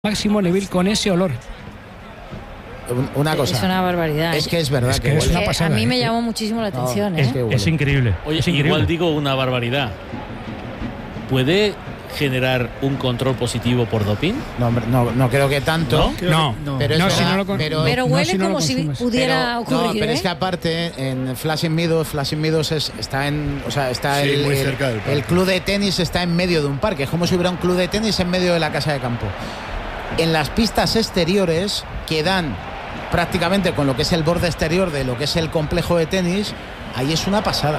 Máximo Neville con ese olor. Una cosa. Es una barbaridad. Es que es verdad que es una pasada. A mí me llamó muchísimo la atención. Es increíble. Oye, es increíble. igual digo una barbaridad. ¿Puede generar un control positivo por doping? No, hombre, no creo que tanto. No, pero no, es si verdad, no lo pero huele como si pudiera ocurrir. No, pero es que aparte en Flushing Meadows está en, o sea, está sí, muy cerca del parque. El club de tenis está en medio de un parque, es como si hubiera un club de tenis en medio de la casa de campo. En las pistas exteriores que dan prácticamente con lo que es el borde exterior de lo que es el complejo de tenis, ahí es una pasada.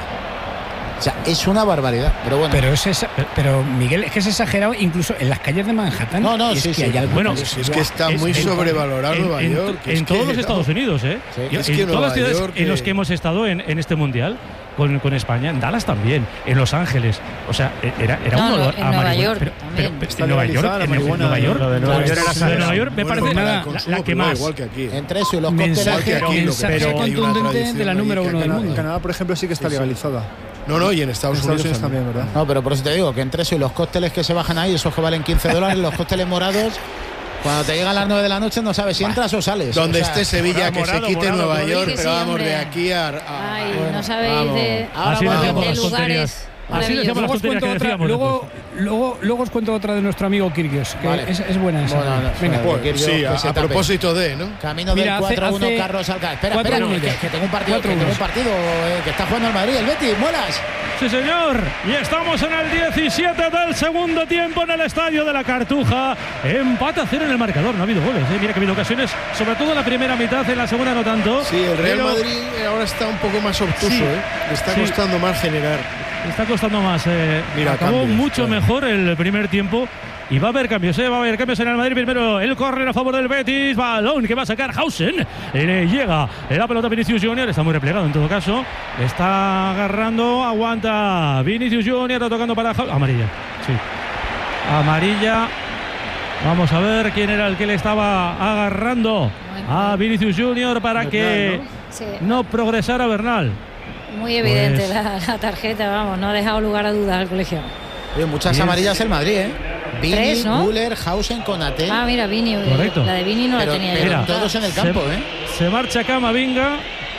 O sea, es una barbaridad, pero bueno. Pero Miguel, es que es exagerado incluso en las calles de Manhattan. No, es sí, que sí. hay algo. Bueno, es que está muy sobrevalorado Nueva York. En todos los Estados Unidos, ¿eh? Sí. Es que en todas las ciudades York, en las que hemos estado en este mundial con España, en Dallas también, en Los Ángeles. O sea, era un olor en a Nueva marihuana. York Pero también. en Nueva York, Lo de Nueva York me parece la que más. Igual que aquí. Entre eso y los mensaje cócteles. pero contundente de la número uno del mundo. En Canadá, por ejemplo, sí que está legalizada. No, y en Estados Unidos también, ¿verdad? No, pero por eso te digo que entre eso y los cócteles que se bajan ahí, esos que valen $15, los cócteles morados, cuando te llegan a las 9 de la noche no sabes si entras o sales. Donde o sea, esté Sevilla, que se quite Nueva York, Sí, pero vamos hombre. de aquí a Ay, bueno, no sabéis vamos. de Así Ahora decíamos vamos. las tonterías. lugares. Así decíamos las Luego os tonterías cuento que otra, decíamos. luego os cuento otra de nuestro amigo Kyrgios, que Vale. es buena esa. Bueno, Venga. bueno, Pues, Kyrgios, sí, que se a tape. propósito de, ¿no? Camino Mira, del 4-1 hace Carlos Alcaraz. Espera, 4-1 que tengo un partido, 4-1. que está jugando el Madrid, el Betis, muelas. Sí, señor. Y estamos en el 17 del segundo tiempo en el Estadio de la Cartuja. Empate a 0 en el marcador. No ha habido goles. Mira que ha habido ocasiones, sobre todo en la primera mitad, en la segunda no tanto. Sí, el Real Pero Madrid ahora está un poco más obtuso, Sí, Le está sí. costando más generar. Está costando más. Mira, Acabó cambios, mucho claro. mejor el primer tiempo. Y va a haber cambios, va a haber cambios en el Madrid. Primero el córner a favor del Betis. Balón que va a sacar Hausen. Le llega la pelota a Vinicius Junior. Está muy replegado en todo caso. Está agarrando. Aguanta Vinicius Junior. Está tocando para amarilla. Sí. Amarilla. Vamos a ver quién era el que le estaba agarrando a Vinicius Junior para que Sí, no progresara Bernal. muy evidente Pues- la tarjeta, vamos, no ha dejado lugar a dudas al colegio. Oye, muchas amarillas el Madrid, ¿eh? Vini, 3, ¿no? Müller, Hausen, Konaté. Ah, mira, Vini. Correcto. La de Vini no pero la tenía pero yo. todos en el campo, Se marcha Camavinga.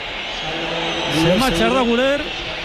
Se marcha Arda Güler.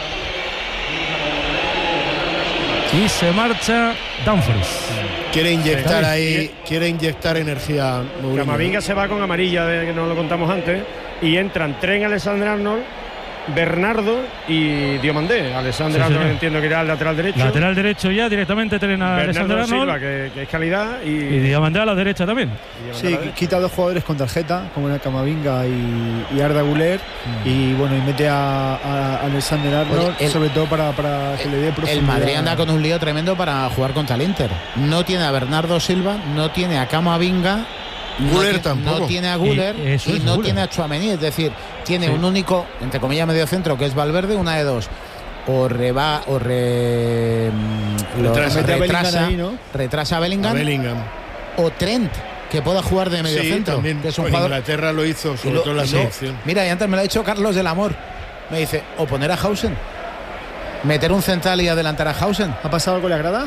Y se marcha Dumfries. Quiere inyectar energía. Mourinho. Camavinga se va con amarilla, que no lo contamos antes, y entran Trent Alexander-Arnold, Bernardo y Diomandé. Alexander-Arnold señor. entiendo que irá al lateral derecho. Lateral derecho ya, directamente Trent Bernardo Alexander-Arnold. Silva, que es calidad, Y y Diamandé a la derecha también. Sí, quita dos jugadores con tarjeta, como era Camavinga y Arda Güler, y bueno, y mete a Alexander Arnold, Oye, sobre todo para que le dé profundidad. El Madrid anda con un lío tremendo para jugar contra el Inter. No tiene a Bernardo Silva, no tiene a Camavinga, Güler tampoco. no tiene a Güler Y eso y es no Güler. tiene a Tchouaméni. Es decir, tiene Sí. un único, entre comillas, medio centro, que es Valverde, una de dos. Retrasa a Bellingham ahí, ¿no? retrasa a A Bellingham, Bellingham. o Trent, que pueda jugar de medio Sí, centro, también. que es un En jugador. Inglaterra lo hizo, sobre Y lo- todo en la y lo- selección. Mira, y antes me lo ha dicho Carlos del Amor. Me dice, o poner a Hausen, meter un central y adelantar a Hausen. ¿Ha pasado algo con la grada?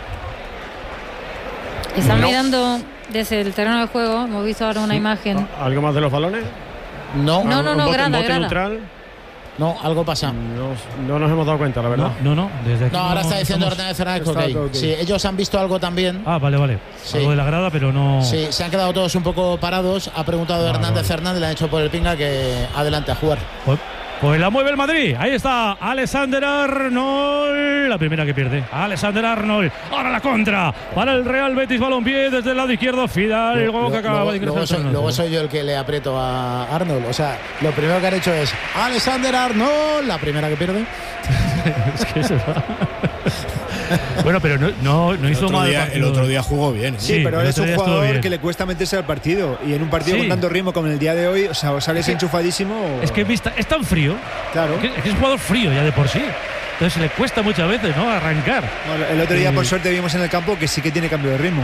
Están mirando desde el terreno de juego, hemos visto ahora una imagen. ¿Algo más de los balones? No, No, Un bote grada. neutral. no, algo pasa. No nos hemos dado cuenta, la verdad. No, desde aquí. No, ahora está diciendo estamos- Hernández Fernández que Está ok. todo ok. Sí, ellos han visto algo también. Ah, vale. Sí. Algo de la grada, pero no. Sí, se han quedado todos un poco parados. Ha preguntado Hernández Fernández, le han hecho por el pinga que adelante a jugar. Pues la mueve el Madrid. Ahí está Alexander Arnold. La primera que pierde. Alexander Arnold. Ahora la contra. Para el Real Betis. Balompié desde el lado izquierdo. Fidal. El juego que acaba de ingresar. Luego soy yo el que le aprieto a Arnold. O sea, lo primero que han hecho es Alexander Arnold, la primera que pierde. Es que eso Bueno, pero no hizo mal. El otro día jugó bien. Sí, pero el es otro un día estuvo jugador bien. que le cuesta meterse al partido. Y en un partido Sí. con tanto ritmo como en el día de hoy, o sea, o sales Es que- enchufadísimo. Es que es tan frío. Claro. Es que es un jugador frío ya de por sí. entonces le cuesta muchas veces, ¿no?, arrancar. No, el otro día, por suerte, vimos en el campo que sí que tiene cambio de ritmo.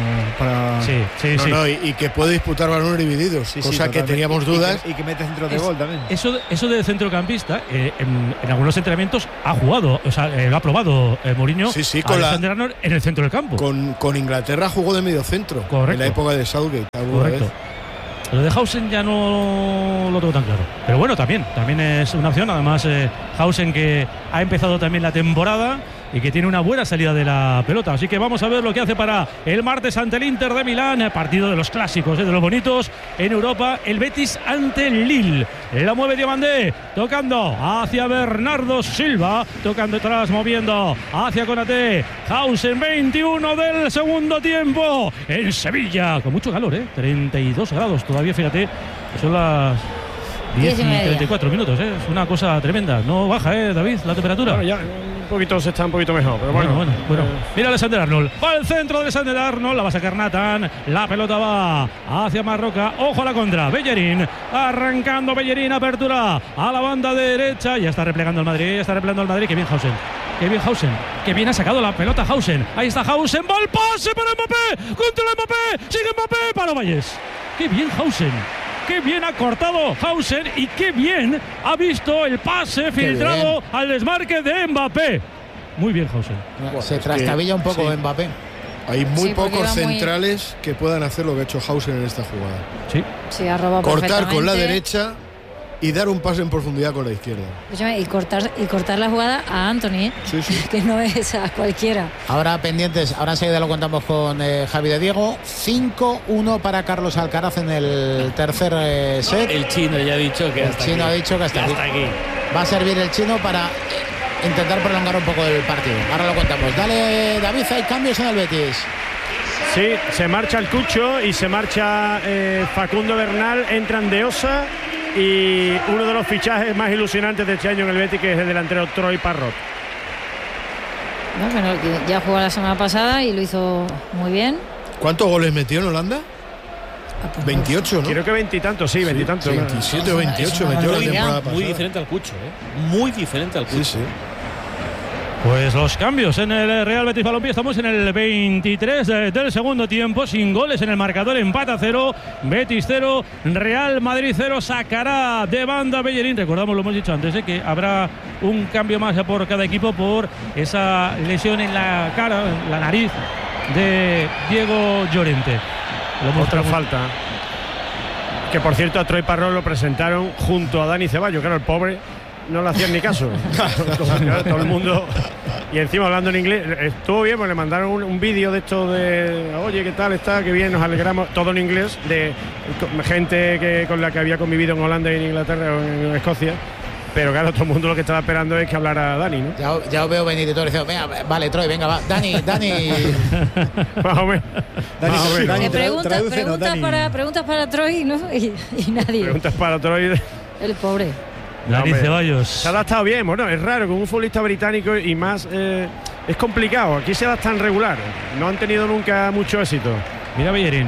Y que puede disputar balones divididos, cosa que teníamos dudas. Y que mete centros de gol también. Eso de centrocampista, en algunos entrenamientos ha jugado, o sea, lo ha probado Mourinho con Alexander Arnold en el centro del campo. Con Inglaterra jugó de medio centro. Correcto. En la época de Southgate. Correcto. Vez. Lo de Hausen ya no lo tengo tan claro. Pero bueno, también es una opción. Además, Hausen, que ha empezado también la temporada y que tiene una buena salida de la pelota. Así que vamos a ver lo que hace para el martes ante el Inter de Milán. Partido de los clásicos, de los bonitos en Europa. El Betis ante el Lille. La mueve Diomandé, tocando hacia Bernardo Silva. Tocando atrás, moviendo hacia Konaté. Hausen, 21 del segundo tiempo. En Sevilla, con mucho calor, 32 grados. Todavía, fíjate, son las 10 y 34 minutos, Es una cosa tremenda. No baja, David, la temperatura. Bueno, ya se está un poquito mejor, pero bueno. Mira Alexander Arnold. Va al centro de Alexander Arnold. La va a sacar Nathan. La pelota va hacia Marroca. Ojo a la contra. Bellerín. Arrancando Bellerín. Apertura a la banda derecha. Ya está replegando el Madrid. Qué bien Hausen. Qué bien ha sacado la pelota Hausen. Ahí está Hausen. Va el pase para Mbappé. Controla Mbappé. Sigue Mbappé. Para Valles. Qué bien Hausen. Qué bien ha cortado Hausen y qué bien ha visto el pase filtrado al desmarque de Mbappé. Muy bien, Hausen. Se trastabilla un poco Mbappé. Hay muy pocos centrales que puedan hacer lo que ha hecho Hausen en esta jugada. Sí, ha robado cortar con la derecha y dar un pase en profundidad con la izquierda. Y cortar la jugada a Anthony, que no es a cualquiera. Ahora pendientes, ahora enseguida lo contamos con Javi de Diego. 5-1 para Carlos Alcaraz en el tercer set. El chino ya ha dicho que hasta aquí. Ha dicho que hasta aquí. Va a servir el chino para intentar prolongar un poco el partido. Ahora lo contamos. Dale, David, hay cambios en el Betis. Sí, se marcha el Cucho y se marcha Facundo Bernal, entran De Osa y uno de los fichajes más ilusionantes de este año en el Betis, que es el delantero Troy Parrott. Bueno, ya jugó la semana pasada y lo hizo muy bien. ¿Cuántos goles metió en Holanda? 28, ¿no? Creo que 20 y tantos, 20 y tantos. 27 o 28 metió la temporada pasada. Muy diferente al Cucho, Muy diferente al Cucho. Sí. Pues los cambios en el Real Betis Balompié. Estamos en el 23 del segundo tiempo, sin goles en el marcador, empate a 0, Betis 0, Real Madrid 0. Sacará de banda Bellerín. Recordamos, lo hemos dicho antes, que habrá un cambio más por cada equipo por esa lesión en la cara, en la nariz de Diego Llorente. Otra falta. Que por cierto, a Troy Parrott lo presentaron junto a Dani Ceballos, claro, el pobre no le hacían ni caso. Todo el mundo. Y encima hablando en inglés. Estuvo bien, pues le mandaron un vídeo de esto de oye, ¿qué tal está? Qué bien, nos alegramos. Todo en inglés, de gente con la que había convivido en Holanda y en Inglaterra o en Escocia. Pero claro, todo el mundo lo que estaba esperando es que hablara Dani, ¿no? Ya os veo venir y todo diciendo, venga, vale, Troy, venga, va. Dani. Más o menos. Preguntas para Troy, ¿no? Y nadie. Preguntas para Troy. El pobre. Dani Ceballos. Se ha adaptado bien, bueno, es raro con un futbolista británico y más es complicado. Aquí se adaptan regular. No han tenido nunca mucho éxito. Mira Bellerín,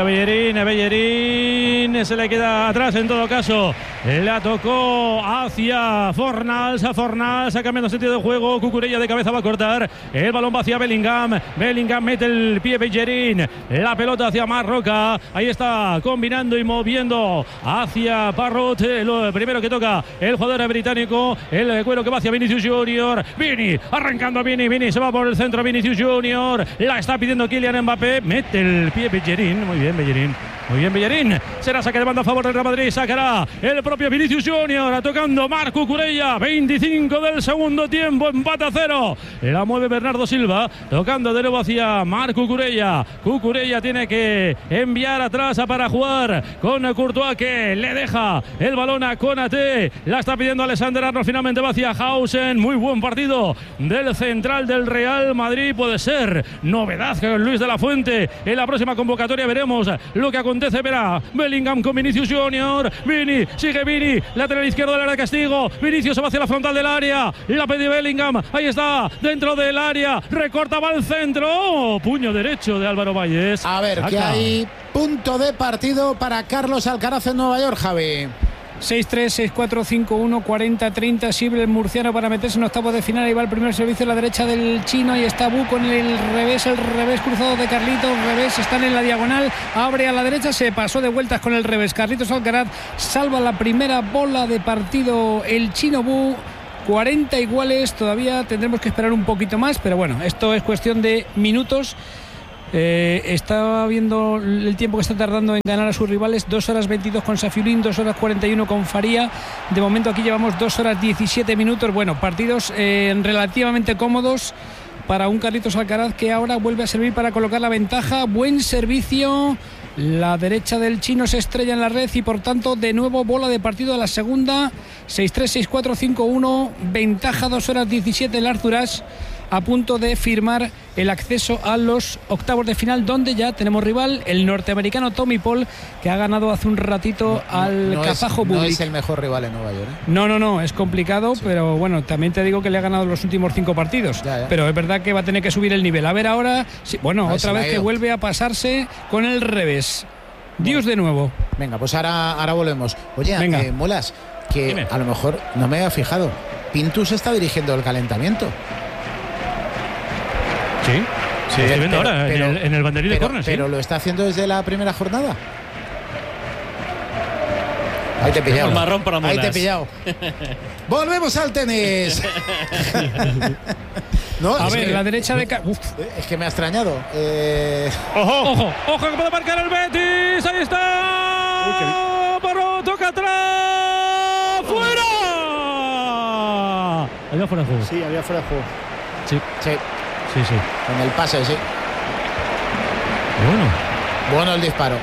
se le queda atrás en todo caso. La tocó hacia Fornals, ha cambiado sentido de juego. Cucurella de cabeza va a cortar. El balón va hacia Bellingham. Bellingham mete el pie Bellerín. La pelota hacia Marroca. Ahí está combinando y moviendo hacia Parrott. Lo primero que toca el jugador británico. El cuero que va hacia Vinicius Junior. Vini, arrancando a Vini se va por el centro Vinicius Junior. La está pidiendo Kylian Mbappé. Mete el pie Bellerín. Muy bien Bellerín. Será saque de banda a favor del Real Madrid. Sacará el propio Vinicius Junior, tocando Marc Cucurella. 25 del segundo tiempo, empate a 0. La mueve Bernardo Silva, tocando de nuevo hacia Marc Cucurella. Cucurella tiene que enviar atrás para jugar con Courtois, que le deja el balón a Konaté. La está pidiendo Alexander Arnold, finalmente va hacia Hausen. Muy buen partido del central del Real Madrid. Puede ser novedad con Luis de la Fuente en la próxima convocatoria. Veremos lo que acontece. Verá Bellingham con Vinicius Junior. Sigue Vini, lateral izquierdo del área de castigo. Vinicius se va hacia la frontal del área. La pide Bellingham. Ahí está, dentro del área. Recorta, va al centro. Puño derecho de Álvaro Valles. A ver, que hay punto de partido para Carlos Alcaraz en Nueva York, Javi. 6-3, 6-4, 5-1, 40-30. Sirve el murciano para meterse en octavos de final. Ahí va el primer servicio a la derecha del chino. Ahí está Bu con el revés cruzado de Carlitos. Revés, están en la diagonal. Abre a la derecha, se pasó de vueltas con el revés. Carlitos Alcaraz salva la primera bola de partido el chino Bu. 40 iguales. Todavía tendremos que esperar un poquito más, pero bueno, esto es cuestión de minutos. Estaba viendo el tiempo que está tardando en ganar a sus rivales. 2 horas 22 con Safiullín, 2 horas 41 con Faría. De momento aquí llevamos 2 horas 17 minutos. Bueno, partidos relativamente cómodos para un Carlitos Alcaraz que ahora vuelve a servir para colocar la ventaja. Buen servicio. La derecha del chino se estrella en la red y por tanto de nuevo bola de partido a la segunda. 6-3, 6-4, 5-1. Ventaja 2 horas 17 el Arthur Ashe, a punto de firmar el acceso a los octavos de final, donde ya tenemos rival, el norteamericano Tommy Paul, que ha ganado hace un ratito al kazajo Bublik. No es el mejor rival en Nueva York, ¿eh? No, es complicado, sí. Pero bueno, también te digo que le ha ganado los últimos 5 partidos. Ya. Pero es verdad que va a tener que subir el nivel. A ver ahora, sí, bueno, otra vez que vuelve a pasarse con el revés. Dios de nuevo. Venga, pues ahora volvemos. Oye, Molas, que dime. A lo mejor no me había fijado. Pintus está dirigiendo el calentamiento. Sí, estoy viendo ahora en el banderín de córner. Pero lo está haciendo desde la primera jornada. Ahí te he pillado. Marrón para Molas. Ahí te he pillado. Volvemos al tenis. No, a ver, la derecha de... Es que me ha extrañado. Ojo, que puede marcar el Betis. Ahí está. Barro, toca atrás. ¡Fuera! Había fuera de juego. Sí, había fuera de juego. Sí. Con el pase, sí. Bueno el disparo.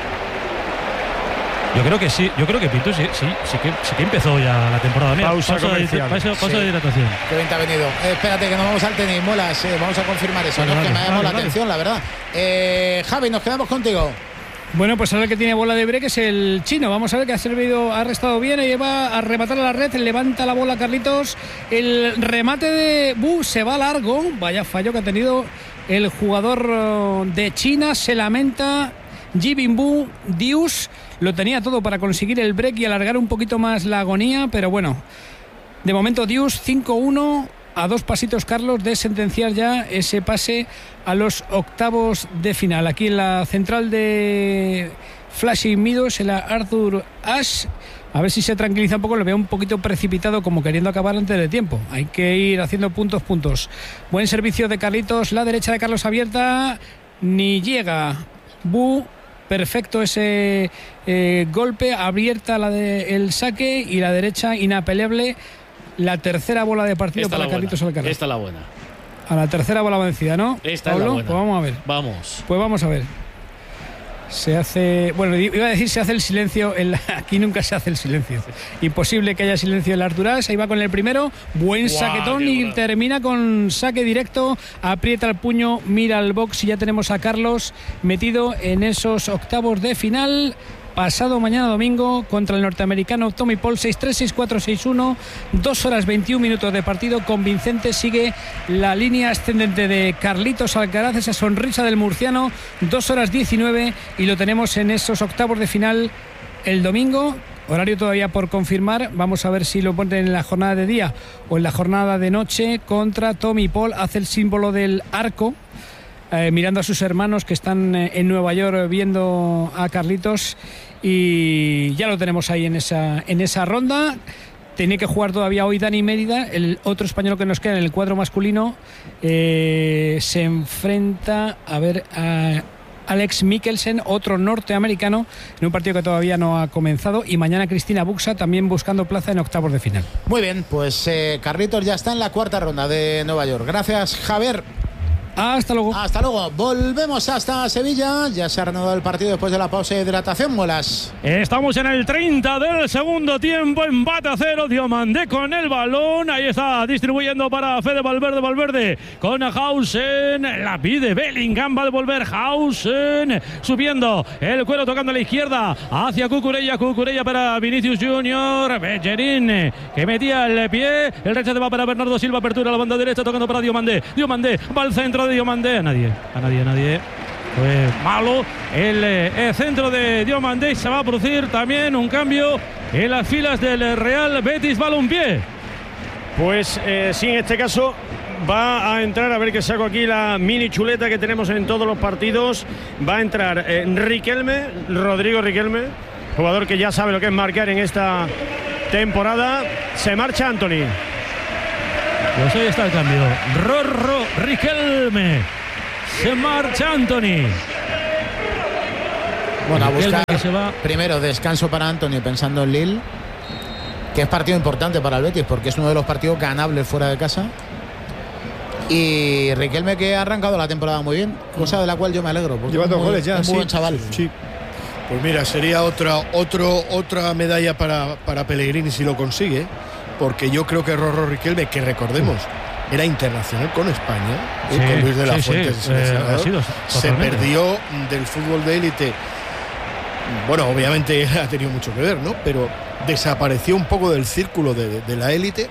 Yo creo que sí. Yo creo que Pinto sí que empezó ya la temporada. Mira, pausa de hidratación. Qué bien te ha venido. Espérate que nos vamos al tenis, Molas. Vamos a confirmar eso. Que me ha llamado la atención, la verdad. Javi, nos quedamos contigo. Bueno, pues ahora el que tiene bola de break es el chino. Vamos a ver que ha restado bien y va a rematar a la red. Levanta la bola Carlitos. El remate de Bu se va largo. Vaya fallo que ha tenido el jugador de China. Se lamenta Jibin Bu. Dius lo tenía todo para conseguir el break y alargar un poquito más la agonía. Pero bueno, de momento Dius 5-1. A 2 pasitos, Carlos, de sentenciar ya ese pase a los octavos de final. Aquí en la central de Flushing Meadows, en la Arthur Ashe. A ver si se tranquiliza un poco. Lo veo un poquito precipitado, como queriendo acabar antes de tiempo. Hay que ir haciendo puntos. Buen servicio de Carlitos. La derecha de Carlos abierta. Ni llega. Bu. Perfecto ese golpe. Abierta el saque. Y la derecha inapelable. La tercera bola de partido para Carlitos Alcaraz. Esta es la buena. A la tercera bola vencida, ¿no? Esta Pablo, es la buena. Pues vamos a ver. Pues vamos a ver. Se hace... Bueno, iba a decir se hace el silencio. Aquí nunca se hace el silencio. Imposible que haya silencio en el Arthur Ashe. Ahí va con el primero. Buen saquetón y termina con saque directo. Aprieta el puño, mira el box y ya tenemos a Carlos metido en esos octavos de final. Pasado mañana domingo contra el norteamericano Tommy Paul. 6-3, 6-4, 6-1. 2 horas 21 minutos de partido convincente. Sigue la línea ascendente de Carlitos Alcaraz, esa sonrisa del murciano. 2 horas 19 y lo tenemos en esos octavos de final el domingo. Horario todavía por confirmar. Vamos a ver si lo ponen en la jornada de día o en la jornada de noche contra Tommy Paul. Hace el símbolo del arco. Mirando a sus hermanos que están en Nueva York viendo a Carlitos, y ya lo tenemos ahí en esa ronda. Tiene que jugar todavía hoy Dani Mérida, el otro español que nos queda en el cuadro masculino. Se enfrenta a Alex Mikkelsen, otro norteamericano, en un partido que todavía no ha comenzado, y mañana Cristina Buxa también buscando plaza en octavos de final. Muy bien, pues Carlitos ya está en la cuarta ronda de Nueva York. Gracias, Javier. Hasta luego. Hasta luego. Volvemos hasta Sevilla. Ya se ha reanudado el partido después de la pausa de hidratación, Molas. Estamos en el 30 del segundo tiempo. Empate a 0. Diomandé con el balón. Ahí está distribuyendo para Fede Valverde. Valverde con Hausen. La pide Bellingham. Va a devolver Hausen. Subiendo el cuero, tocando a la izquierda hacia Cucurella. Cucurella para Vinicius Junior. Bellerín que metía el pie. El rechace va para Bernardo Silva. Apertura a la banda derecha, tocando para Diomandé. Diomandé va al centro de Diomandé. A nadie. Fue malo el centro de Diomandé. Se va a producir también un cambio en las filas del Real Betis Balompié. Pues sí, en este caso va a entrar, a ver que saco aquí la mini chuleta que tenemos en todos los partidos. Va a entrar Riquelme, Rodrigo Riquelme, jugador que ya sabe lo que es marcar en esta temporada. Se marcha Antony. Pues ahí está el cambio. Rorro Riquelme. Se marcha Antony. Bueno, a buscar primero descanso para Antony pensando en Lille, que es partido importante para el Betis porque es uno de los partidos ganables fuera de casa. Y Riquelme, que ha arrancado la temporada muy bien, cosa de la cual yo me alegro porque lleva 2 goles ya, es muy buen chaval. Sí. Pues mira, sería otra medalla para Pellegrini si lo consigue, porque yo creo que Rorro Riquelme, que recordemos era internacional con España, con Luis de la Fuente, se perdió del fútbol de élite. Bueno, obviamente ha tenido mucho que ver, ¿no? Pero desapareció un poco del círculo de la élite,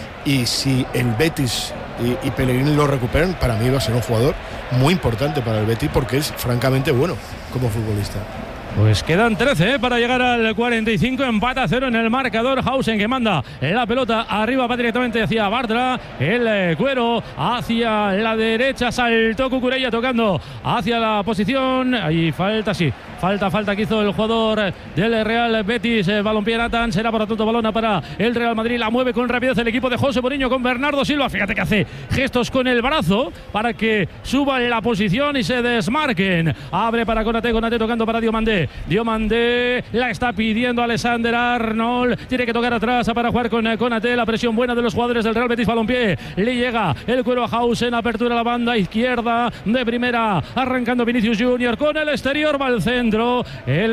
y si el Betis y Pellegrini lo recuperan, para mí va a ser un jugador muy importante para el Betis porque es francamente bueno como futbolista. Pues quedan 13 para llegar al 45, empate a 0 en el marcador. Hausen, que manda la pelota arriba, va directamente hacia Bartra, el Cuero hacia la derecha, saltó Cucurella tocando hacia la posición, ahí falta, sí, falta que hizo el jugador del Real Betis Balompié. Nathan, será por lo tanto balona para el Real Madrid, la mueve con rapidez el equipo de José Mourinho con Bernardo Silva, fíjate que hace gestos con el brazo para que suban la posición y se desmarquen. Abre para Konaté tocando para Diomandé la está pidiendo Alexander Arnold, tiene que tocar atrás para jugar con Konaté, la presión buena de los jugadores del Real Betis Balompié, le llega el Cuero a Hausen, apertura a la banda izquierda de primera, arrancando Vinicius Junior con el exterior, va al centro,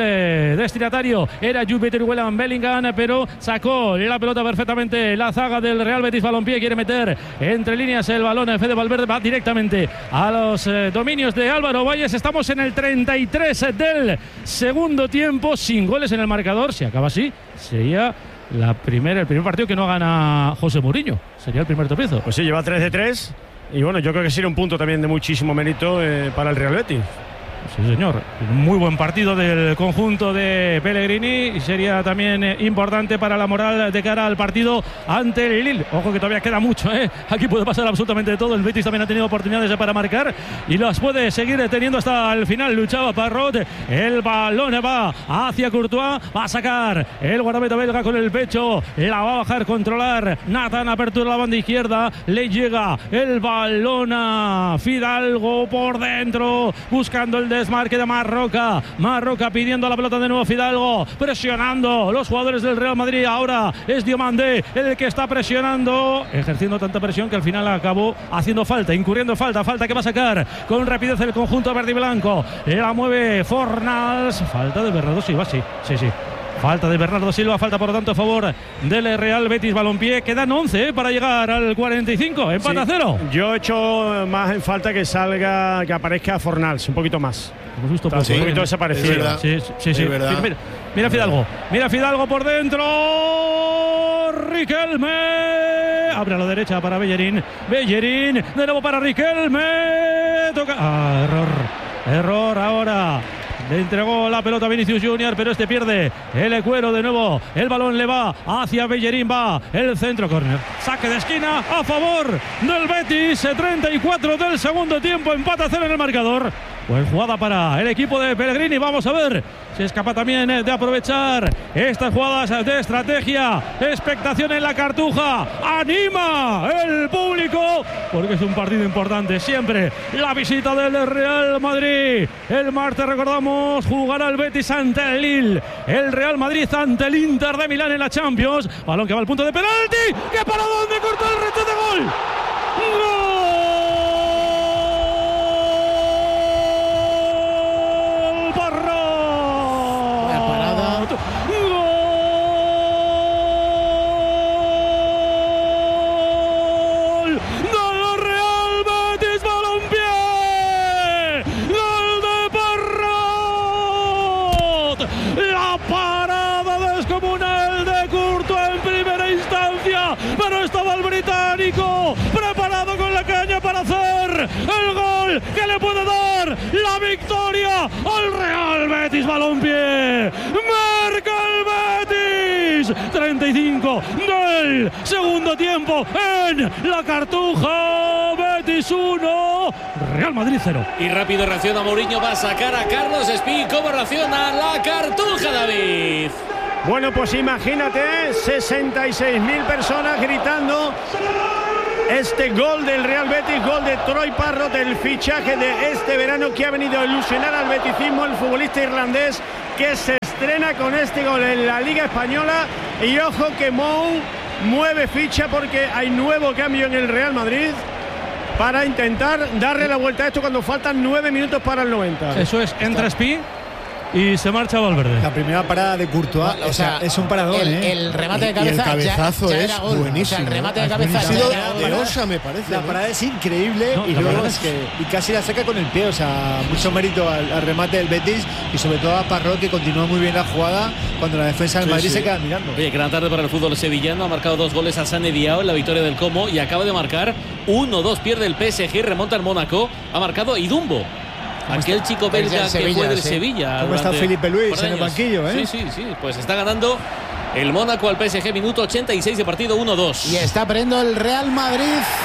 el destinatario era Jude Bellingham, pero sacó la pelota perfectamente la zaga del Real Betis Balompié, quiere meter entre líneas el balón, Fede Valverde va directamente a los dominios de Álvaro Valles. Estamos en el 33 del segundo tiempo, sin goles en el marcador. Si acaba así, sería el primer partido que no gana José Mourinho, sería el primer tropiezo. Pues sí, lleva 3 de 3 y bueno, yo creo que sería un punto también de muchísimo mérito para el Real Betis. Sí, señor. Muy buen partido del conjunto de Pellegrini y sería también importante para la moral de cara al partido ante el Lille. Ojo que todavía queda mucho, ¿eh? Aquí puede pasar absolutamente todo. El Betis también ha tenido oportunidades para marcar y las puede seguir teniendo hasta el final. Luchaba Parrot, el balón va hacia Courtois, va a sacar el guardameta belga con el pecho, la va a bajar, controlar Nathan, apertura la banda izquierda, le llega el balón a Fidalgo por dentro, buscando el desmarque de Marroca pidiendo la pelota de nuevo, Fidalgo presionando los jugadores del Real Madrid. Ahora es Diomandé el que está presionando, ejerciendo tanta presión que al final acabó haciendo falta, incurriendo falta que va a sacar con rapidez el conjunto verde y blanco, la mueve Fornals, falta de Bernardo Silva, sí. Falta de Bernardo Silva, falta por lo tanto a favor del Real Betis Balompié. Quedan 11 para llegar al 45, empate a 0. Yo he hecho más en falta que aparezca Fornals, un poquito más. Hemos visto un poquito desaparecido. Sí. Mira Fidalgo por dentro. Riquelme abre a la derecha para Bellerín, de nuevo para Riquelme. Toca. Error ahora. Le entregó la pelota a Vinicius Junior, pero este pierde el Cuero de nuevo. El balón le va hacia Bellerín, va el centro, córner. Saque de esquina a favor del Betis. 34 del segundo tiempo, empate a 0 en el marcador. Buena jugada para el equipo de Pellegrini. Vamos a ver si es capaz también de aprovechar estas jugadas de estrategia. Expectación en la Cartuja. Anima el público porque es un partido importante. Siempre la visita del Real Madrid. El martes, recordamos, jugará el Betis ante el Lille. El Real Madrid ante el Inter de Milán en la Champions. Balón que va al punto de penalti. ¡Que para dónde cortó el reto de gol! ¡Gol! Preparado con la caña para hacer el gol que le puede dar la victoria al Real Betis Balompié. Marca el 35 del segundo tiempo en la Cartuja. Betis 1, Real Madrid 0. Y rápido reacciona Mourinho, va a sacar a Carlos Espí. ¿Cómo reacciona la Cartuja, David? Bueno, pues imagínate, 66.000 personas gritando este gol del Real Betis, gol de Troy Parrott, el fichaje de este verano que ha venido a ilusionar al beticismo, el futbolista irlandés que se estrena con este gol en la Liga Española. Y ojo que Mou mueve ficha porque hay nuevo cambio en el Real Madrid para intentar darle la vuelta a esto cuando faltan 9 minutos para el 90. Eso es, entra Espí y se marcha Valverde. La primera parada de Courtois, o sea, es un paradón. El remate de cabeza y el cabezazo ya es era gol. buenísimo. O sea, el remate de cabeza Ha sido ya era de gol. Osa, me parece. La parada es increíble No, y la luego verdad es que y casi la saca con el pie, o sea, mucho mérito al remate del Betis y sobre todo a Parrot, que continúa muy bien la jugada cuando la defensa del Madrid se queda mirando. Oye, gran tarde para el fútbol sevillano. Ha marcado 2 goles a Sané Diao en la victoria del Como y acaba de marcar 1-2. Pierde el PSG y remonta el Mónaco. Ha marcado Idumbo, aquel chico belga que fue del Sevilla. ¿Cómo está durante Felipe Luis un par de en el años. banquillo? Sí. Pues está ganando el Mónaco al PSG, minuto 86 de partido, 1-2. Y está perdiendo el Real Madrid.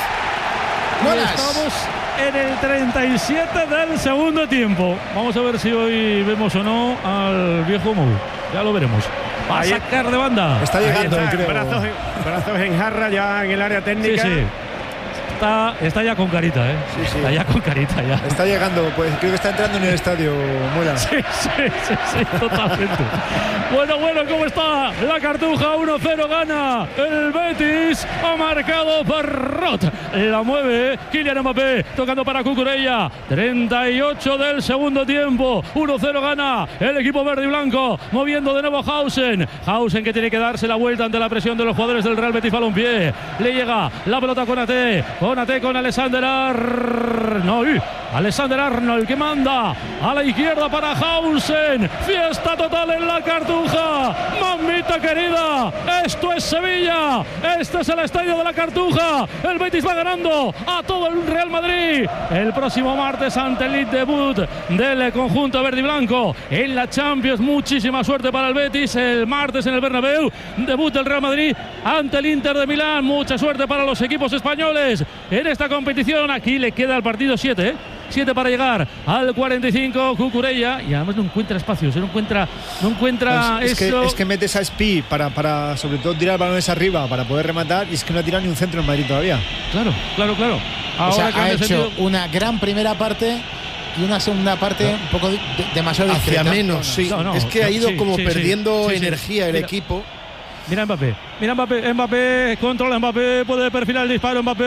Y Buenas. estamos en el 37 del segundo tiempo. Vamos a ver si hoy vemos o no al viejo Mou. Ya lo veremos. Va a Ahí sacar de banda. Está Ahí llegando, está, creo. brazos en jarra ya en el área Sí, técnica. sí. Está ya con carita, ¿eh? Sí. Está ya con carita, ya. Está llegando, pues creo que está entrando en el estadio, Muela. Sí, totalmente. Bueno, ¿cómo está la Cartuja? 1-0 gana el Betis. Ha marcado Parrot. La mueve Kylian Mbappé, tocando para Cucurella. 38 del segundo tiempo. 1-0 gana el equipo verde y blanco. Moviendo de nuevo a Hausen. Hausen que tiene que darse la vuelta ante la presión de los jugadores del Real Betis Balompié. Le llega la pelota con Ate. Con Alexander Arnold. Alexander Arnold que manda a la izquierda para Hausen. Fiesta total en la Cartuja. Mamita querida, esto es Sevilla. Este es el estadio de la Cartuja. El Betis va ganando a todo el Real Madrid. El próximo martes ante el debut del conjunto verde y blanco en la Champions. Muchísima suerte para el Betis. El martes en el Bernabéu, debut del Real Madrid ante el Inter de Milán. Mucha suerte para los equipos españoles en esta competición. Aquí le queda el partido 7, ¿eh? 7 para llegar al 45. Cucurella, y además no encuentra espacios, no encuentra Pues eso. es que metes a Espí para sobre todo tirar balones arriba para poder rematar, y es que no ha tirado ni un centro en Madrid todavía. Claro. O sea, que ha han hecho descendido- una gran primera parte y una segunda parte un poco demasiado Hacia discreta. menos, sí. No, es que ha ido sí, como sí, perdiendo sí. energía el Mira. equipo. Mira Mbappé, controla Mbappé, puede perfilar el disparo Mbappé.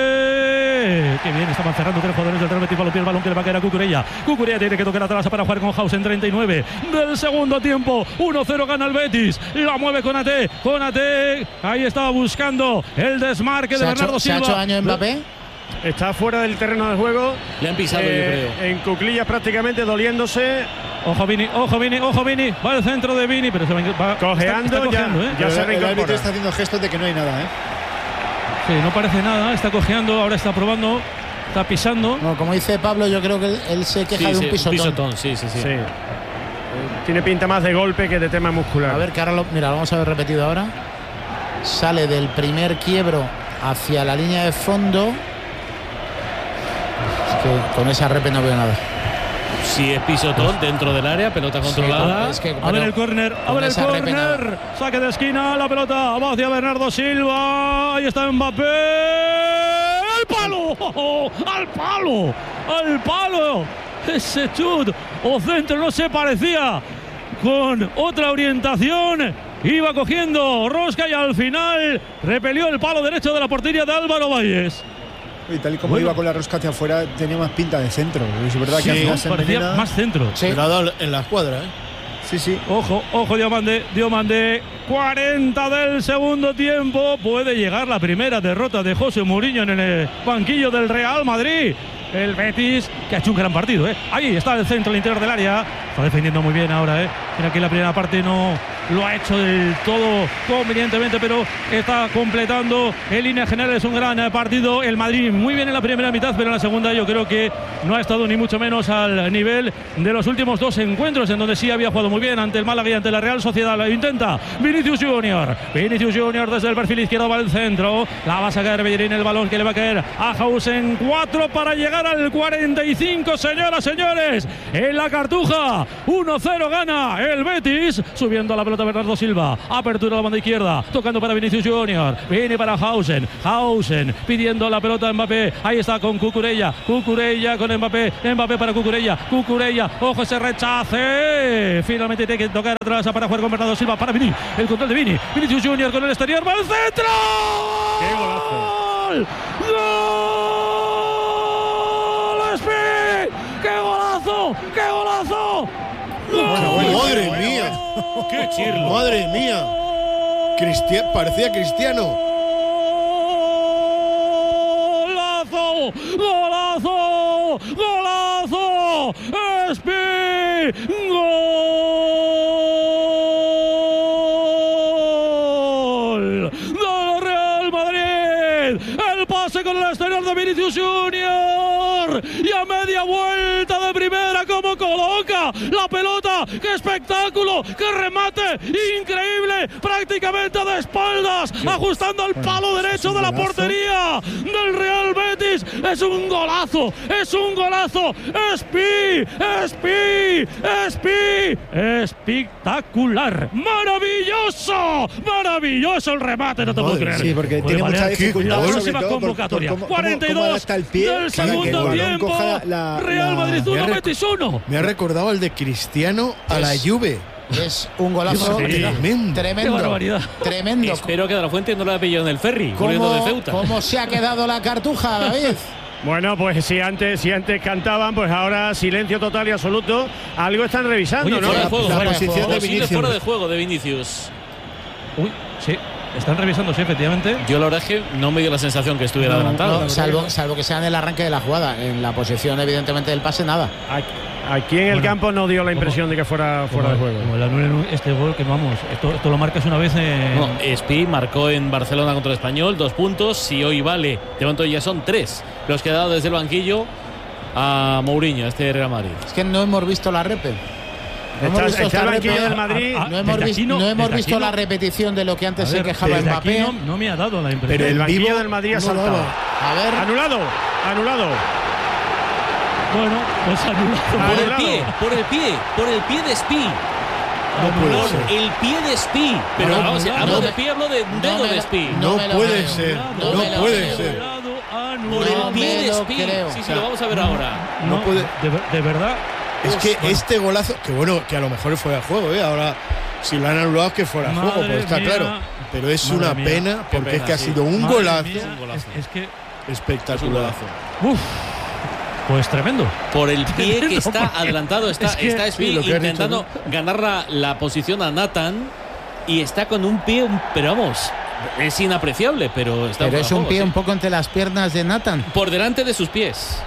Qué bien, estaban cerrando 3 jugadores del Real Betis Balompié, el balón que le va a caer a Cucurella. Cucurella tiene que tocar atrás para jugar con Hausen, 39 del segundo tiempo. 1-0 gana el Betis, la mueve con Ate. Ahí estaba buscando el desmarque de Bernardo ¿Se ha Silva. hecho daño Mbappé? Está fuera del terreno de juego. Le han pisado, yo creo. En cuclillas prácticamente, doliéndose. Ojo Vini. Va al centro de Vini, pero se va Cojeando, está cojeando, ya. ¿eh? Ya se el reincorpora. árbitro está haciendo gestos de que no hay nada, ¿eh? Sí, no parece nada, está cojeando, ahora está probando, está pisando. No, como dice Pablo, yo creo que él se queja de un pisotón. Sí. Sí. Tiene pinta más de golpe que de tema muscular. A ver, que ahora lo vamos a ver repetido ahora. Sale del primer quiebro hacia la línea de fondo. Es que con esa repe no veo nada. Si es pisotón dentro del área, pelota controlada. Es que, A ver el córner, saque de esquina, la pelota va hacia Bernardo Silva, ahí está Mbappé, ¡al palo! ¡Al palo! Ese chut o centro no se parecía, con otra orientación, iba cogiendo rosca y al final repelió el palo derecho de la portería de Álvaro Valles. Y tal y como iba con la rosca hacia afuera, tenía más pinta de centro. Es verdad que al final se Parecía envenena. más centro. Sí. Pero ha dado en la escuadra, ¿eh? Sí. Ojo, Diomande, 40 del segundo tiempo. Puede llegar la primera derrota de José Mourinho en el banquillo del Real Madrid. El Betis, que ha hecho un gran partido, ¿eh? Ahí está el centro, el interior del área. Está defendiendo muy bien ahora, ¿eh? Mira que en la primera parte no lo ha hecho del todo convenientemente, pero está completando en líneas generales un gran partido. El Madrid muy bien en la primera mitad, pero en la segunda yo creo que no ha estado ni mucho menos al nivel de los últimos dos encuentros, en donde sí había jugado muy bien ante el Málaga y ante la Real Sociedad. Lo intenta Vinicius Junior desde el perfil izquierdo va al centro, la va a sacar Bellerín, el balón que le va a caer a Hausen. 4 para llegar al 45, señoras, señores, en la Cartuja. 1-0 gana el Betis, subiendo a la pelota Bernardo Silva, apertura a la banda izquierda, tocando para Vinicius Junior, viene para Hausen pidiendo la pelota a Mbappé, ahí está con Cucurella con Mbappé para Cucurella, ojo ese rechace, finalmente tiene que tocar atrás para jugar con Bernardo Silva, para Vini, el control de Vinicius Junior con el exterior, va al centro. ¡Qué golazo! ¡Gol! ¡Speed! ¡Qué golazo! Bueno, madre mía. ¡Qué chirlo! Madre mía. Parecía Cristiano. ¡Golazo! ¡Speed! ¡Gol! ¡Del Real Madrid! El pase con el exterior de Vinicius Junior. Y a media vuelta de primera, como coloca la pelota. ¡Qué espectáculo! ¡Qué remate! ¡Increíble! Prácticamente de espaldas, ajustando al palo derecho de la portería del Real Betis. Es un golazo. Espectacular. Maravilloso el remate, no te puedo creer. Sí, porque tiene mucha dificultad. La próxima convocatoria. 42 del segundo tiempo. Real Madrid 1, Betis 1. Me ha recordado el de Cristiano a la Juve. Es un golazo tremendo. Qué barbaridad. Tremendo. Espero que De La Fuente no lo haya pillado en el ferry, volviendo de Ceuta. ¿Cómo se ha quedado la Cartuja, David? Bueno, pues si antes cantaban, pues ahora silencio total y absoluto. Algo están revisando, Oye, ¿no? fuera de juego, la posición de Vinicius. Fuera de juego de Vinicius. Uy, sí. Están revisando, sí, efectivamente. Yo la verdad es que no me dio la sensación que estuviera adelantado. No, salvo que sea en el arranque de la jugada. En la posición, evidentemente, del pase, nada. Aquí en el campo no dio la impresión de que fuera fuera de juego. Como el anulen este gol que vamos, esto lo marcas una vez. No, Espi marcó en Barcelona contra el Español 2 puntos. Si hoy vale, de momento ya son 3 los que ha dado desde el banquillo a Mourinho, este Real Madrid. Es que no hemos visto la repe. Está el banquillo del Madrid. No hemos visto la repetición de lo que antes se quejaba Mbappé. No me ha dado la impresión. Pero el banquillo del Madrid ha saltado. A ver. Anulado. Bueno, pues anulado. Por el pie de Espi. El pie de Espi. Pero hablo de pie, hablo de dedo de Espi. No puede ser. Por el pie de Espi. Sí, lo vamos a ver ahora. No puede. De verdad. Es que este golazo, que bueno, que a lo mejor fuera de juego, ahora si lo han anulado es que fuera de juego, pues está claro. Pero es una pena, porque es que ha sido un golazo. Es que espectacular. Pues tremendo. Por el pie que está adelantado, está Espi intentando ganar la posición a Nathan y está con un pie, pero vamos, es inapreciable, pero está. Pero es un pie un poco entre las piernas de Nathan. Por delante de sus pies.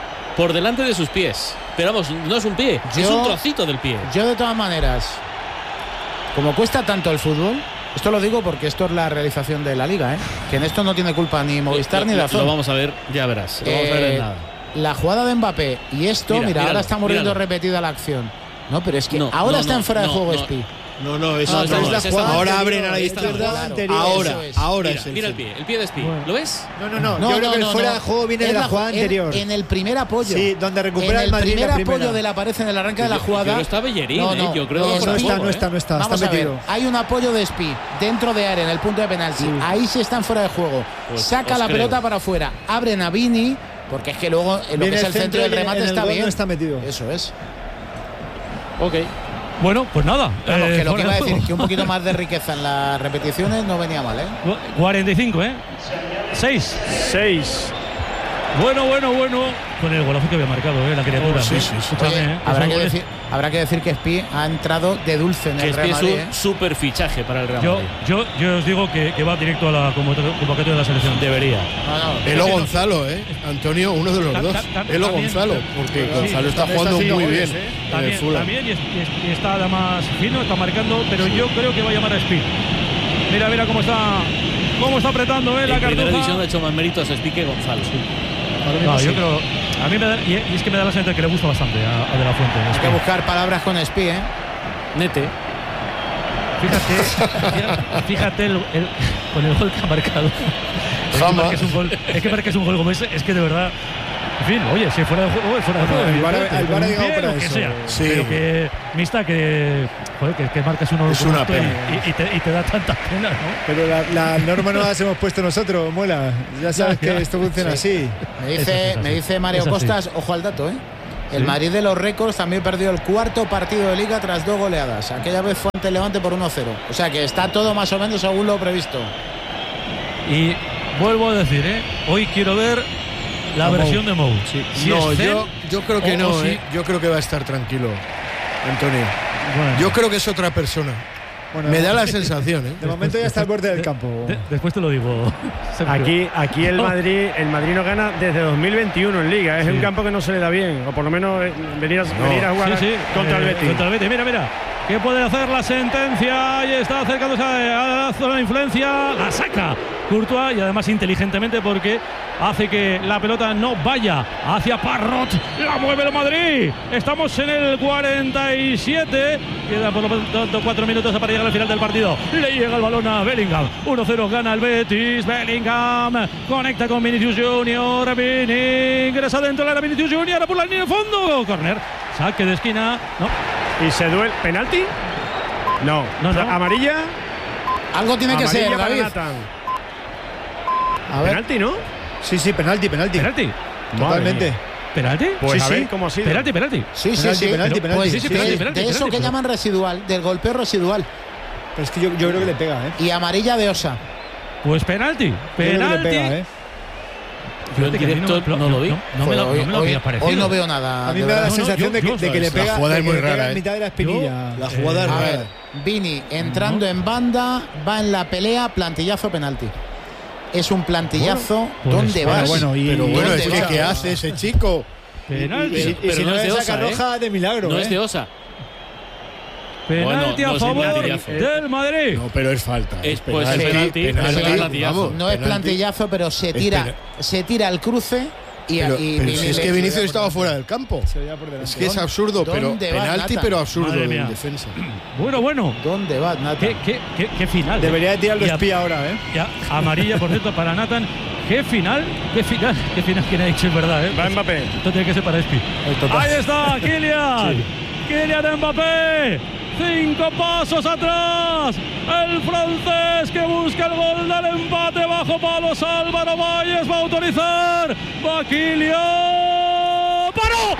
Pero vamos, no es un pie, es un trocito del pie. Yo de todas maneras, como cuesta tanto el fútbol, esto lo digo porque esto es la realización de la liga, que en esto no tiene culpa ni Movistar ni Dazón. Lo vamos a ver, ya verás. Lo vamos a ver en nada. La jugada de Mbappé y esto, mira, ahora estamos viendo repetida la acción. No, pero es que ahora está en fuera de juego Espi. No, eso es la jugada. Ahora abren a la distancia. Ahora es mira el pie de Espi. ¿Lo ves? No. Yo creo que el fuera de juego viene de la jugada anterior. En el primer apoyo. Sí, donde recupera el Madrid. En el primer apoyo de la pared en el arranque de la jugada. Pero está Bellerín, yo creo que no está. Vamos a ver. Hay un apoyo de Espi dentro de área en el punto de penalti. Ahí sí están fuera de juego. Saca la pelota para afuera. Abren a Vini. Porque es que luego en lo que es el centro del remate está bien. No está metido. Eso es. Ok. Bueno, pues nada. Vamos, que lo que iba a decir, que un poquito más de riqueza en las repeticiones no venía mal, 45, 6. Bueno. Con el golazo que había marcado, la criatura. Sí. Oye, habrá que decir que Spi ha entrado de dulce en el Real Madrid. Es un super fichaje para el Real Madrid. Yo os digo que va directo a la convocatoria de la selección. Debería. Elo Gonzalo, Antonio, uno de los dos. Elo Gonzalo, porque Gonzalo está jugando muy bien. También, y está además fino, está marcando, pero yo creo que va a llamar a Spi. Mira cómo está apretando, la Cartuja. En primera división ha hecho más méritos a Spi que Gonzalo. No, yo creo. A mí y es que me da la sensación que le gusta bastante a De La Fuente. Hay que buscar palabras con Spi, Nete. Fíjate con el gol que ha marcado. Es que marques un gol como ese, es que de verdad. En fin, oye, si fuera de juego, El VAR ha llegado para eso. Sí. Pero que mista que marcas uno es una pena. Y te da tanta pena, ¿no? Pero la norma no las hemos puesto nosotros, Muela. Ya sabes que esto funciona así. Me dice Mario Costas, ojo al dato, El Madrid de los récords también perdió el cuarto partido de Liga tras 2 goleadas. Aquella vez fue ante el Levante por 1-0. O sea que está todo más o menos según lo previsto. Y vuelvo a decir, hoy quiero ver la versión de Mou. Si yo creo que no, yo creo que va a estar tranquilo, Antonio. Bueno, yo creo que es otra persona. Bueno, me da la sensación, De momento ya está al borde del campo. Después te lo digo. Aquí el Madrid no gana desde 2021 en Liga. Es un campo que no se le da bien, o por lo menos venir a jugar contra el Betis. Mira. ¿Qué puede hacer la sentencia? Y está acercándose a la zona de influencia. La saca Courtois, y además inteligentemente, porque hace que la pelota no vaya hacia Parrot. La mueve el Madrid. Estamos en el 47. Queda por lo tanto 4 minutos para llegar al final del partido. Le llega el balón a Bellingham. 1-0 gana el Betis. Bellingham conecta con Vinicius Junior. Vini ingresa dentro de la Vinicius Junior por la línea de fondo. Corner. Saque de esquina. No. Y se duele. ¿Penalti? No. ¿Amarilla? Algo tiene que ser, David. ¿Penalti, no? Sí, penalti. Totalmente. ¿Penalti? Pues sí. ¿Cómo ha sido? Penalti. Sí. Penalti. De eso que llaman residual, del golpeo residual. Pero es que yo creo que le pega, Y amarilla de Osa. Pues penalti. Yo en directo no lo vi. Hoy no veo nada. A mí me da la sensación de que le pega. La jugada es muy rara. En mitad de la espinilla. La jugada es rara. A ver, Vini entrando en banda, va en la pelea, plantillazo, penalti. Es un plantillazo. ¿Dónde vas? Pero es que ¿qué hace ese chico? Penalti. Y si no es de Osa, roja de milagro. No es de Osa. Penalti a favor del Madrid. No, pero es falta. Pues el penalti. No es plantillazo, pero se tira al cruce. Pero si es que Vinicius estaba fuera del campo. Es que es absurdo, pero penalti, pero absurdo en defensa. Bueno. ¿Dónde va Nathan? ¿Qué final? Debería de tirarlo espía ahora, Ya, amarilla, por cierto, para Nathan. ¿Qué final? ¿Quién ha dicho? Es verdad, Va Mbappé. Esto tiene que ser para Espi. Ahí está, Kylian. Kylian Mbappé. 5 pasos atrás. El francés que busca el gol del empate bajo palos. Álvaro Valles va a autorizar. Va Kylian. ¡Paró!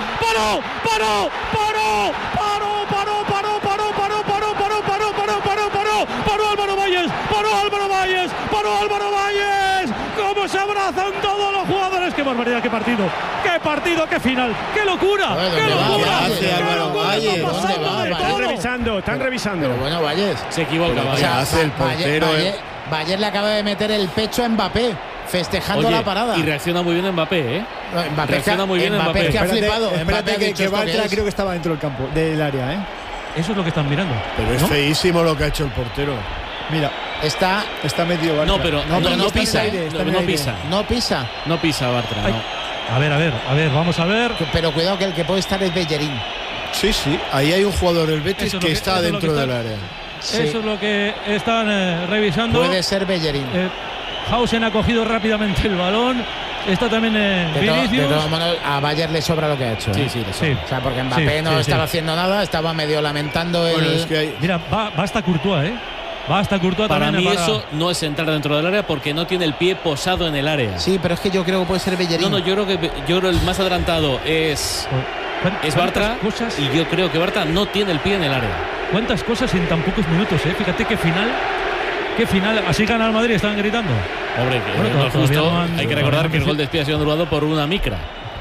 Álvaro Valles. ¡Cómo se abrazan todos los jugadores! ¡Qué barbaridad, qué partido! ¡Qué final! ¡Qué locura! ¡Qué locura! Están revisando. Pero bueno, Valles. Se equivoca, Valles. Hace el portero. Valles le acaba de meter el pecho a Mbappé, festejando la parada. Y reacciona muy bien Mbappé, Reacciona muy bien Mbappé. Que ha flipado. Espérate que Bartra creo que estaba dentro del campo, del área, Eso es lo que están mirando. Pero es feísimo lo que ha hecho el portero. Mira, está metido Bartra. No pisa. No pisa Bartra. A ver, vamos a ver. Pero cuidado que el que puede estar es Bellerín. Sí, ahí hay un jugador del Betis que está dentro del área. Eso es lo que están revisando. Puede ser Bellerín. Hausen ha cogido rápidamente el balón. Está también Vinicius. De todas maneras, a Bayer le sobra lo que ha hecho. Sí. O sea, porque Mbappé no estaba haciendo nada, estaba medio lamentando Mira, va hasta Courtois, Va hasta Courtois. Para mí eso no es entrar dentro del área porque no tiene el pie posado en el área. Sí, pero es que yo creo que puede ser Bellerín. No, yo creo el más adelantado es Bartra, y yo creo que Bartra no tiene el pie en el área. ¿Cuántas cosas en tan pocos minutos, Fíjate qué final. ¿Qué final? Así gana el Madrid, están gritando. Hombre, no es justo. Hay que recordar que el gol de Espí ha sido anulado por una micra.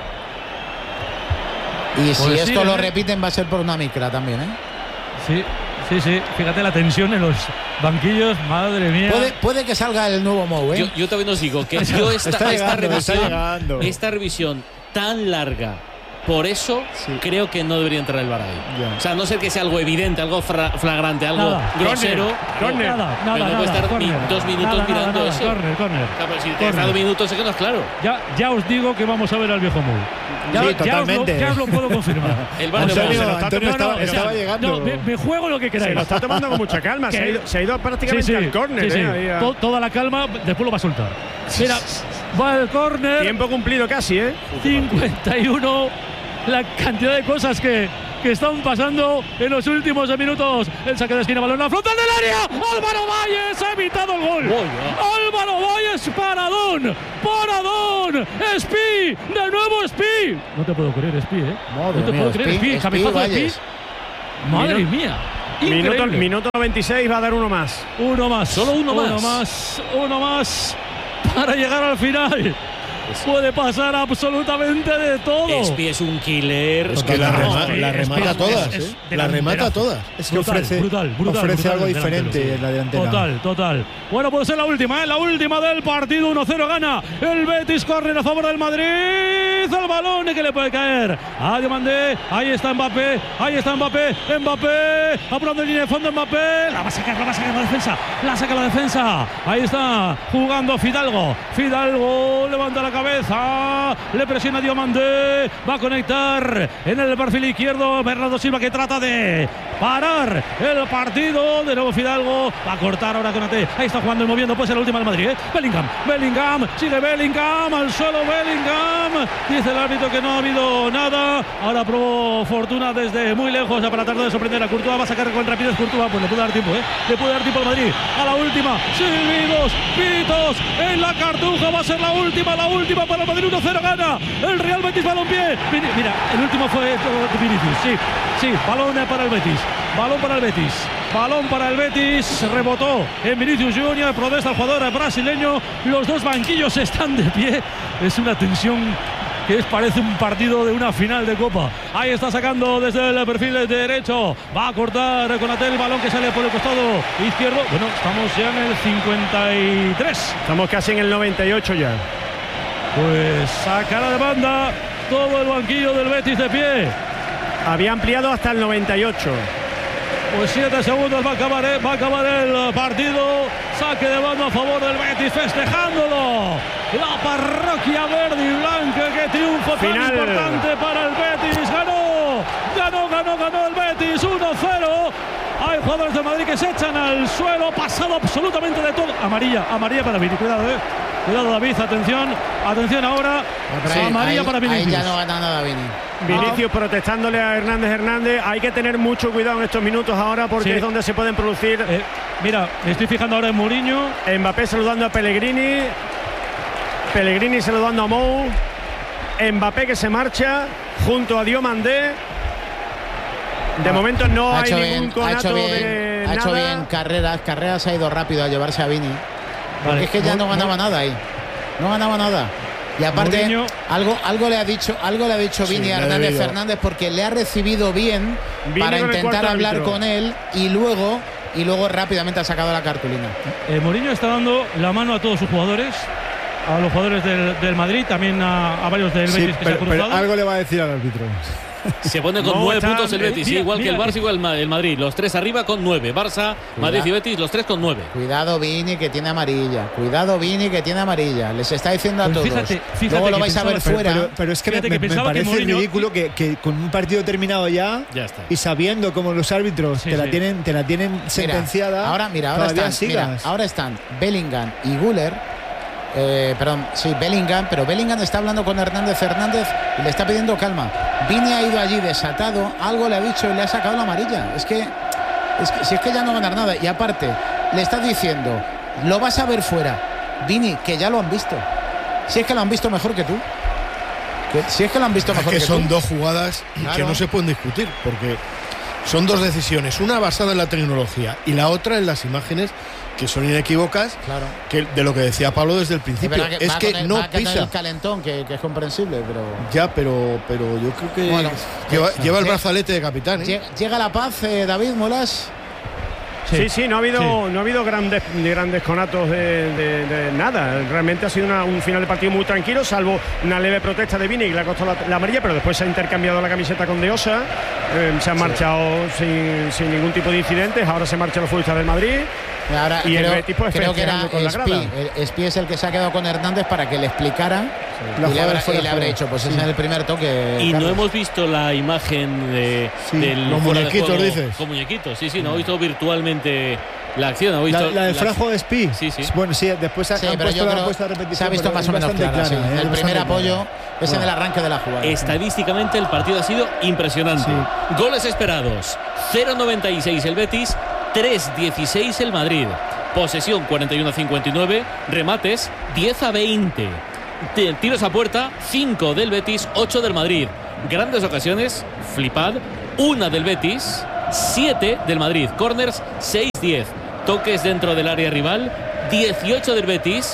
Y si esto lo repiten va a ser por una micra también, ¿eh? Sí. Fíjate la tensión en los banquillos, madre mía. Puede que salga el nuevo Mou, ¿eh? Yo también os digo que yo esta revisión tan larga, por eso creo que no debería entrar el VAR ahí. O sea, a no ser que sea algo evidente, algo flagrante, algo grosero. Nada, no puede estar corner, 2 minutos mirando eso. Corner. Claro, si te deja 2 minutos es que no es claro. Ya os digo que vamos a ver al viejo Mou. Sí, totalmente. Ya os lo puedo confirmar. El VAR Antonio estaba llegando. Me juego lo que queráis. Se lo está tomando con mucha calma. Se ha ido prácticamente al córner. Toda la calma, después lo va a soltar. Mira, va el córner. Tiempo cumplido casi, 51. La cantidad de cosas que están pasando en los últimos minutos. El saque de esquina, balón a la frontal del área. Álvaro Valles ha evitado el gol. Álvaro Valles, paradón. Espí, de nuevo Espí. No te puedo creer, Espí, Madre no te puedo creer, Espí. Cabezazo de Espí. Madre mía. Minuto 96, va a dar uno más. Solo uno más para llegar al final. Puede pasar absolutamente de todo. Espí es un killer. Es que la remata todas. La remata todas. Es que ofrece algo diferente en la delantera. Total. Bueno, puede ser la última, la última del partido. 1-0 gana el Betis. Corre a favor del Madrid. El balón que le puede caer a Diomandé. Ahí está Mbappé. Apurando en línea de fondo Mbappé. La va a sacar la defensa. La saca la defensa. Ahí está jugando Fidalgo. Levanta la cabeza, le presiona Diomandé, va a conectar en el perfil izquierdo Bernardo Silva, que trata de parar el partido. De nuevo Fidalgo, va a cortar ahora con Ate. Ahí está jugando y moviendo, pues en la última del Madrid, Bellingham, sigue Bellingham, al suelo Bellingham, dice el árbitro que no ha habido nada. Ahora probó fortuna desde muy lejos para tratar de sorprender a Courtois. Va a sacar con rapidez Courtois, pues le puede dar tiempo, le puede dar tiempo al Madrid. A la última, silbidos, pitos en la Cartuja, va a ser la última para el Madrid. 1-0 gana el Real Betis. Balompié. Mira, el último fue Vinicius. Sí, balón para el Betis. Rebotó en Vinicius Junior. Protesta el jugador brasileño. Los dos banquillos están de pie. Es una tensión que parece un partido de una final de Copa. Ahí está sacando desde el perfil derecho. Va a cortar con Atel el balón que sale por el costado izquierdo. Bueno, estamos ya en el 53. Estamos casi en el 98 ya. Pues sacará de banda todo el banquillo del Betis de pie. Había ampliado hasta el 98. Pues 7 segundos va a acabar el partido. Saque de banda a favor del Betis, festejándolo. La parroquia verde y blanca, que triunfo final tan importante para el Betis. Ganó el Betis 1-0. Hay jugadores de Madrid que se echan al suelo. Ha pasado absolutamente de todo. Amarilla para Vini. Cuidado David, atención ahora. Amarilla para Vinicius. Ahí ya no gana nada Vini. Vinicius protestándole a Hernández. Hay que tener mucho cuidado en estos minutos ahora, porque es donde se pueden producir. Mira, me estoy fijando ahora en Mourinho. Mbappé saludando a Pellegrini saludando a Mou. Mbappé que se marcha junto a Diomandé. De momento no hay ningún conato de nada. Ha hecho bien Carreras ha ido rápido a llevarse a Vini. Porque es que ya no ganaba nada ahí. No ganaba nada. Y aparte, Mourinho, algo le ha dicho Vini a Hernández Fernández, porque le ha recibido bien para intentar hablar con él y luego rápidamente ha sacado la cartulina. Mourinho está dando la mano a todos sus jugadores, a los jugadores del Madrid, también a varios del Betis que se han cruzado. Pero algo le va a decir al árbitro. Se pone con 9 puntos el Betis, igual que el Barça, igual el Madrid. Los tres arriba con 9. Barça, Madrid y Betis, los tres con 9. Cuidado Vini que tiene amarilla. Les está diciendo a todos. Fíjate luego lo vais a ver fuera. Pero es que me parece ridículo que con un partido terminado ya está. Y sabiendo cómo los árbitros te la tienen sentenciada. Ahora están Bellingham y Güler. Bellingham, pero Bellingham está hablando con Hernández Fernández y le está pidiendo calma. Vini ha ido allí desatado, algo le ha dicho y le ha sacado la amarilla. Es que ya no va a ganar nada. Y aparte, le está diciendo, lo vas a ver fuera. Vini, que ya lo han visto. Si es que lo han visto mejor que tú. Son 2 jugadas que no se pueden discutir, porque son dos decisiones, una basada en la tecnología y la otra en las imágenes que son inequívocas, claro, que de lo que decía Pablo desde el principio, es que no pisa el calentón, que es comprensible, pero ya, pero yo creo que lleva el brazalete de capitán, ¿eh? Llega la paz, David Molas. Sí, no ha habido grandes conatos de nada. Realmente ha sido un final de partido muy tranquilo, salvo una leve protesta de Vini que le ha costado la amarilla, pero después se ha intercambiado la camiseta con De Osa. Se han marchado sin ningún tipo de incidentes. Ahora se marchan los futbolistas del Madrid. Ahora, y el Betis pues creo que era con la grada. Espí es el que se ha quedado con Hernández para que le explicara y le habrá dicho, pues ese es el primer toque. Y Carlos. no hemos visto la imagen del los muñequitos, dices. Con muñequitos, sí, no he visto virtualmente la acción. ¿Ha visto la del Frajo de Espí? Sí. Bueno, sí, después han puesto la repetición. Se ha visto más o menos clara, sí. El primer apoyo es en el arranque de la jugada. Estadísticamente el partido ha sido impresionante. Sí. Goles esperados: 0,96 el Betis, 3,16 el Madrid. Posesión 41-59, remates 10-20. Tiros a puerta 5 del Betis, 8 del Madrid. Grandes ocasiones, flipad, 1 del Betis, 7 del Madrid. Corners 6-10. Toques dentro del área rival 18 del Betis,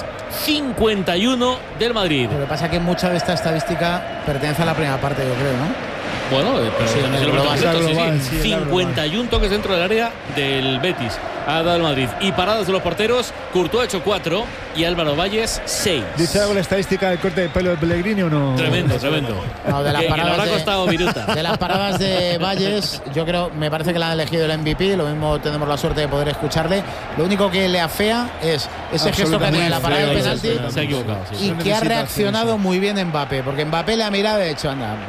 51 del Madrid. Lo que pasa es que mucha de esta estadística pertenece a la primera parte, yo creo, ¿no? Bueno, pero sí, en el global, sí. 51 toques dentro del área del Betis ha dado el Madrid. Y paradas de los porteros, Courtois ha hecho 4 y Álvaro Valles 6. ¿Dice algo la estadística del corte de pelo de Pellegrini o no? Tremendo. No, de las que le paradas habrá costado viruta. De las paradas de Valles, yo creo, me parece que la han elegido el MVP, lo mismo tenemos la suerte de poder escucharle. Lo único que le afea es ese gesto que tiene en la parada del penalti. Se ha equivocado. Y que ha reaccionado muy bien Mbappé, porque Mbappé le ha mirado y ha dicho, anda,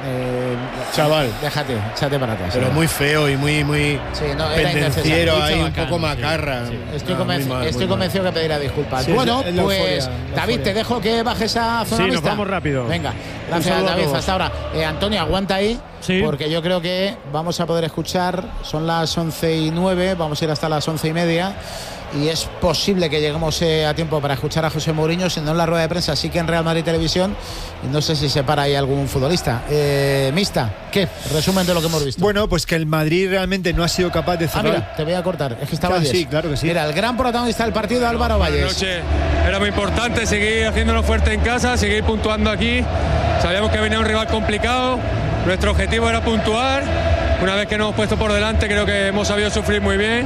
chaval, déjate, échate para atrás. Pero muy feo y muy sí, no, pendenciero ahí, un poco macarra. Sí. Estoy convencido que pedirá disculpas. Sí, bueno, es la pues euforia, David, te dejo que bajes a zona Sí, mixta. nos vamos rápido. Venga, gracias David, hasta ahora. Antonio, aguanta ahí, porque yo creo que vamos a poder escuchar, son las 11:09, vamos a ir hasta las 11:30. Y es posible que lleguemos a tiempo para escuchar a José Mourinho, si no en la rueda de prensa, sí que en Real Madrid Televisión, y no sé si se para ahí algún futbolista. Mixta, ¿qué? Resumen de lo que hemos visto. Bueno, pues que el Madrid realmente no ha sido capaz de cerrar. Mira, te voy a cortar, es que estaba Sí, claro que sí. Mira, el gran protagonista del partido, Álvaro Valles. Buenas noches. Era muy importante seguir haciéndonos fuerte en casa, seguir puntuando aquí. Sabíamos que venía un rival complicado, nuestro objetivo era puntuar. Una vez que nos hemos puesto por delante, creo que hemos sabido sufrir muy bien.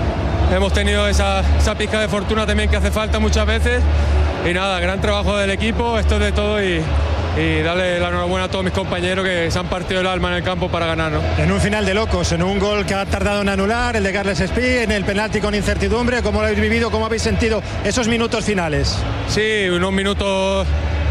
Hemos tenido esa pizca de fortuna también que hace falta muchas veces. Y nada, gran trabajo del equipo, esto es de todo y darle la enhorabuena a todos mis compañeros que se han partido el alma en el campo para ganar, ¿no? En un final de locos, en un gol que ha tardado en anular, el de Carles Espí, en el penalti con incertidumbre. ¿Cómo lo habéis vivido? ¿Cómo habéis sentido esos minutos finales? Sí, unos minutos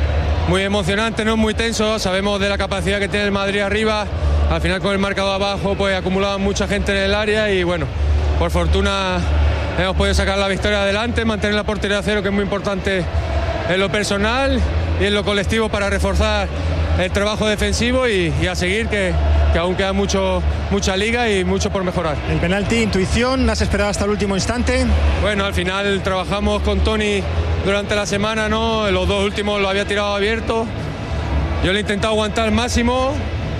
muy emocionantes, ¿no? Muy tensos. Sabemos de la capacidad que tiene el Madrid arriba. Al final con el marcador abajo pues acumulaba mucha gente en el área y bueno, por fortuna hemos podido sacar la victoria adelante, mantener la portería a cero, que es muy importante en lo personal y en lo colectivo para reforzar el trabajo defensivo y a seguir, que aún queda mucha liga y mucho por mejorar. El penalti, intuición, ¿has esperado hasta el último instante? Bueno, al final trabajamos con Tony durante la semana, ¿no? Los dos últimos lo había tirado abierto. Yo le he intentado aguantar al máximo.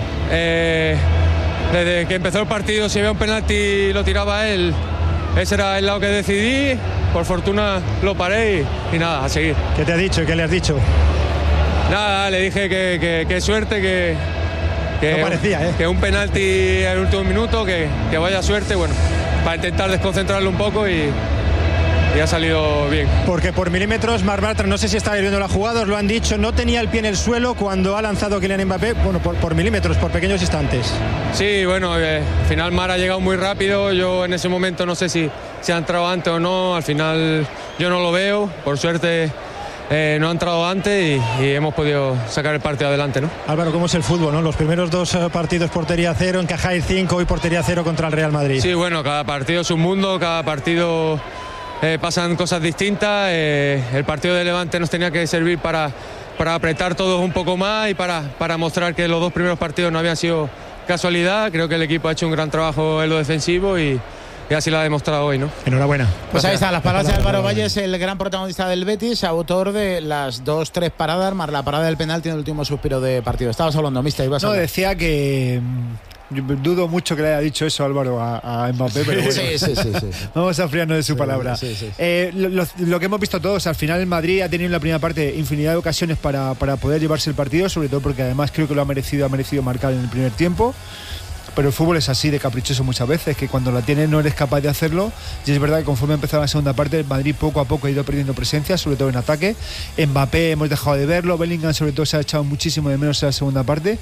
Desde que empezó el partido, si había un penalti lo tiraba él. Ese era el lado que decidí. Por fortuna lo paré y nada, a seguir. ¿Qué te ha dicho y qué le has dicho? Nada, le dije que suerte, que no parecía, que un penalti en el último minuto, que vaya suerte, bueno, para intentar desconcentrarlo un poco y ha salido bien. Porque por milímetros, Marc Bartra, no sé si estáis viendo la jugada, os lo han dicho, no tenía el pie en el suelo cuando ha lanzado Kylian Mbappé, bueno, por milímetros, por pequeños instantes. Sí, bueno, al final Mar ha llegado muy rápido, yo en ese momento no sé si ha entrado antes o no, al final yo no lo veo, por suerte no ha entrado antes y hemos podido sacar el partido adelante, ¿no? Álvaro, ¿cómo es el fútbol, no? Los primeros dos partidos portería cero, encajáis 5 y portería cero contra el Real Madrid. Sí, bueno, cada partido es un mundo, cada partido pasan cosas distintas. El partido de Levante nos tenía que servir para apretar todos un poco más y para mostrar que los dos primeros partidos no habían sido casualidad. Creo que el equipo ha hecho un gran trabajo en lo defensivo y así lo ha demostrado hoy, ¿no? Enhorabuena. Pues ahí están las palabras de Álvaro Valles, el gran protagonista del Betis, autor de las 2-3 paradas, más la parada del penalti en el último suspiro de partido. Estabas hablando, mister, ibas a hablar. Decía que Yo dudo mucho que le haya dicho eso Álvaro a Mbappé, pero bueno. Sí. Vamos a friarnos de su palabra. Lo que hemos visto todos, al final el Madrid ha tenido en la primera parte infinidad de ocasiones para poder llevarse el partido, sobre todo porque además creo que lo ha merecido marcar en el primer tiempo. Pero el fútbol es así de caprichoso muchas veces, que cuando la tienes no eres capaz de hacerlo. Y es verdad que conforme empezaba la segunda parte, el Madrid poco a poco ha ido perdiendo presencia, sobre todo en ataque. Mbappé hemos dejado de verlo, Bellingham sobre todo se ha echado muchísimo de menos en la segunda parte.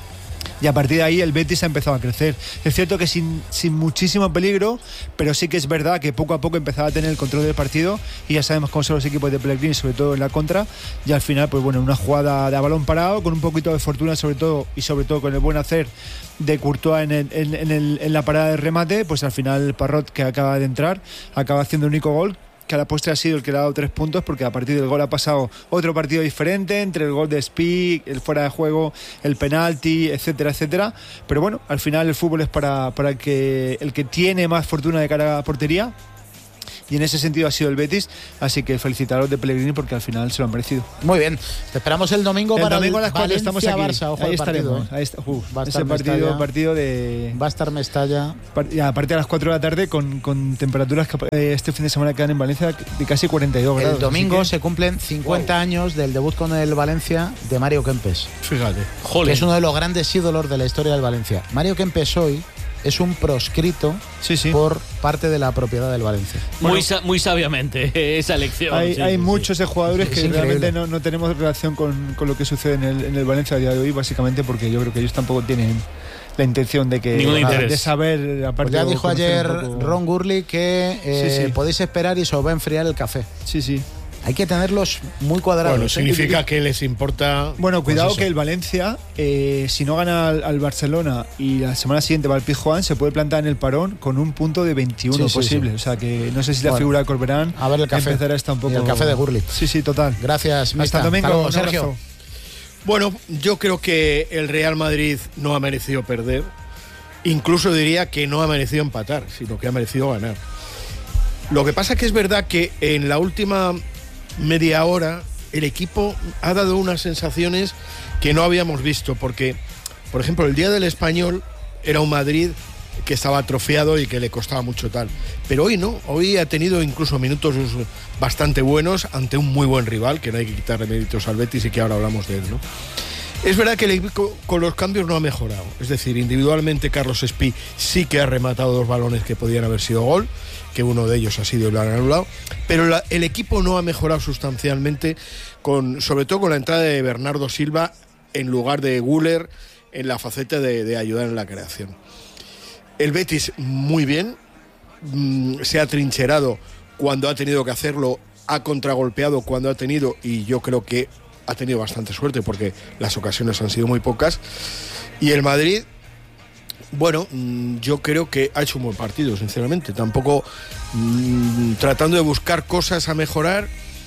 Y a partir de ahí el Betis ha empezado a crecer. Es cierto que sin muchísimo peligro, pero sí que es verdad que poco a poco empezaba a tener el control del partido, y ya sabemos cómo son los equipos de Pellegrini, sobre todo en la contra. Y al final, pues bueno, una jugada de a balón parado, con un poquito de fortuna sobre todo con el buen hacer de Courtois en la parada de remate, pues al final Parrot, que acaba de entrar, acaba haciendo un único gol, que a la postre ha sido el que le ha dado 3 puntos, porque a partir del gol ha pasado otro partido diferente, entre el gol de Spi, el fuera de juego, el penalti, etcétera, etcétera. Pero bueno, al final el fútbol es para el que tiene más fortuna de cara a la portería, y en ese sentido ha sido el Betis, así que felicitaros de Pellegrini porque al final se lo han merecido. Muy bien, te esperamos el domingo para domingo a las 4 estamos aquí. Barça, ojo, ahí estaremos. Ese partido de... Va a estar Mestalla. Aparte a las 4 de la tarde con temperaturas que este fin de semana quedan en Valencia de casi 42 grados. El domingo se cumplen 50 años del debut con el Valencia de Mario Kempes. Fíjate. Que es uno de los grandes ídolos de la historia del Valencia. Mario Kempes hoy es un proscrito por parte de la propiedad del Valencia. Muy sabiamente esa elección. Hay muchos jugadores que realmente no tenemos relación con lo que sucede en el Valencia a día de hoy, básicamente porque yo creo que ellos tampoco tienen la intención de saber. Aparte, pues ya dijo ayer Ron Gurley que podéis esperar y se os va a enfriar el café. Sí. Hay que tenerlos muy cuadrados. Bueno, significa que les importa. Bueno, cuidado, pues que el Valencia, si no gana al Barcelona y la semana siguiente va al Pizjuán, se puede plantar en el parón con un punto de 21 posible. O sea que no sé si la figura de Corberán a ver el café. Empezará esta un poco. Y el café de Gurley. Sí, total. Gracias, Hasta el domingo, Sergio. Bueno, yo creo que el Real Madrid no ha merecido perder. Incluso diría que no ha merecido empatar, sino que ha merecido ganar. Lo que pasa es que es verdad que en la última media hora el equipo ha dado unas sensaciones que no habíamos visto, porque por ejemplo el día del Español era un Madrid que estaba atrofiado y que le costaba mucho tal, pero hoy no, hoy ha tenido incluso minutos bastante buenos ante un muy buen rival, que no hay que quitarle méritos al Betis y que ahora hablamos de él, ¿no? Es verdad que el equipo con los cambios no ha mejorado, es decir, individualmente Carlos Espí sí que ha rematado 2 balones que podían haber sido gol, que uno de ellos ha sido y lo han anulado, pero el equipo no ha mejorado sustancialmente, sobre todo con la entrada de Bernardo Silva en lugar de Güler en la faceta de ayudar en la creación. El Betis muy bien, se ha trincherado cuando ha tenido que hacerlo, ha contragolpeado cuando ha tenido, y yo creo que ha tenido bastante suerte porque las ocasiones han sido muy pocas. Y el Madrid, bueno, yo creo que ha hecho un buen partido, sinceramente. Tampoco tratando de buscar cosas a mejorar,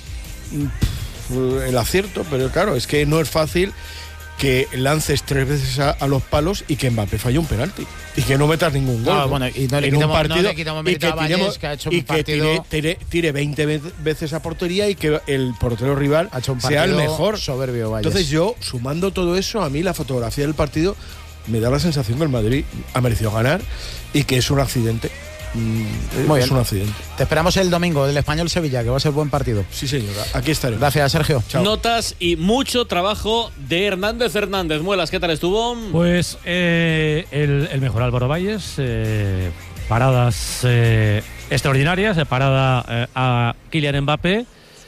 el acierto, pero claro, es que no es fácil que lances 3 veces a los palos y que Mbappé falle un penalti y que no metas ningún gol. Bueno, y no le en quitamos, un partido, no le quitamos mérito a Vallés, que ha hecho un partido, tire 20 veces a portería y que el portero rival sea el mejor. Soberbio, Vallés. Entonces yo, sumando todo eso, a mí la fotografía del partido me da la sensación que el Madrid ha merecido ganar y que es un accidente. Es un accidente. Te esperamos el domingo del Español-Sevilla, que va a ser buen partido. Sí, señora. Aquí estaremos. Gracias, Sergio. Chao. Notas y mucho trabajo de Hernández. Muelas, ¿qué tal estuvo? Pues el mejor Álvaro Valles, paradas extraordinarias, parada a Kylian Mbappé,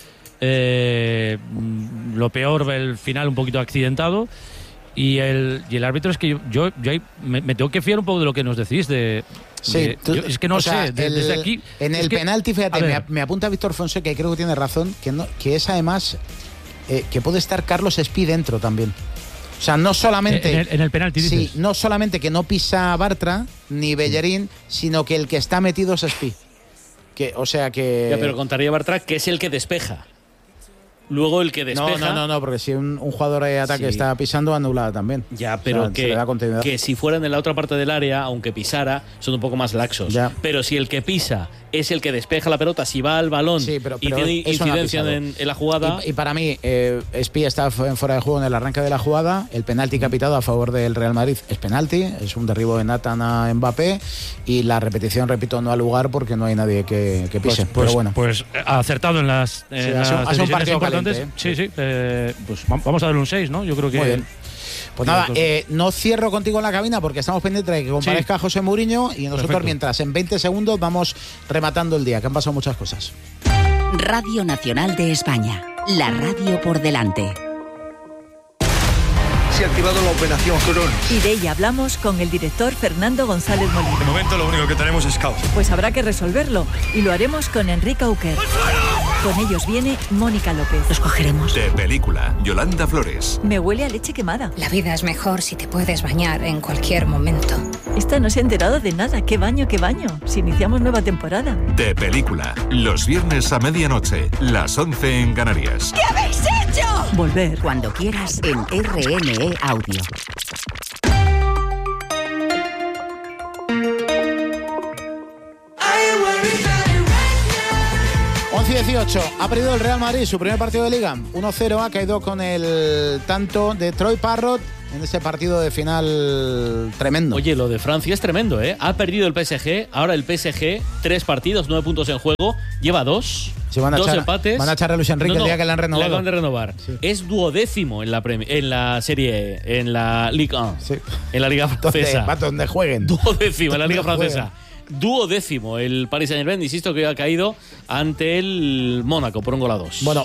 lo peor, el final un poquito accidentado. Y el árbitro, es que yo me tengo que fiar un poco de lo que nos decís es que no sé, desde aquí. En el penalti, fíjate, me apunta Víctor Fonseca, y creo que tiene razón, que es además que puede estar Carlos Espí dentro también. O sea, no solamente en el penalti, dices. Sí, no solamente que no pisa Bartra ni Bellerín, sino que el que está metido es Espí. Ya, pero contaría Bartra que es el que despeja. Luego el que despeja... No, porque si un jugador de ataque está pisando, anulada también. Ya, pero que si fueran en la otra parte del área, aunque pisara, son un poco más laxos. Ya. Pero si el que pisa es el que despeja la pelota, si va al balón pero y tiene incidencia en la jugada... Y para mí, Espí está fuera de juego en el arranque de la jugada. El penalti que ha pitado a favor del Real Madrid es penalti, es un derribo de Nathan a Mbappé, y la repetición, repito, no ha lugar porque no hay nadie que pise. Pero bueno. Pues ha acertado en las hace un partido importantes. Sí. Pues vamos a darle un 6, ¿no? Yo creo que... Muy bien. Pues nada, no cierro contigo en la cabina porque estamos pendientes de que comparezca José Mourinho, y nosotros, perfecto, mientras en 20 segundos vamos rematando el día, que han pasado muchas cosas. Radio Nacional de España, la radio por delante. Se ha activado la operación Cron. Y de ella hablamos con el director Fernando González Molina. De momento lo único que tenemos es caos. Pues habrá que resolverlo, y lo haremos con Enrique Auquer. Con ellos viene Mónica López. Los cogeremos. De película, Yolanda Flores. Me huele a leche quemada. La vida es mejor si te puedes bañar en cualquier momento. Esta no se ha enterado de nada. ¿Qué baño, qué baño? Si iniciamos nueva temporada. De película, los viernes a medianoche, las 11 en Canarias. ¿Qué habéis hecho? Volver cuando quieras en RNE Audio. 11-18, ha perdido el Real Madrid su primer partido de Liga. 1-0, ha caído con el tanto de Troy Parrott en ese partido de final tremendo. Oye, lo de Francia es tremendo, ¿eh? Ha perdido el PSG, ahora el PSG, 3 partidos, 9 puntos en juego, lleva 2. Dos empates. Van a echar a Luis Enrique el día que le han renovado. Le acaban de renovar. Sí. Es duodécimo en la serie, en la Ligue 1, en la Liga Francesa. Donde jueguen. Duodécimo en la Liga Francesa. Duodécimo el Paris Saint-Germain, insisto, que ha caído ante el Mónaco por 1-2. Bueno,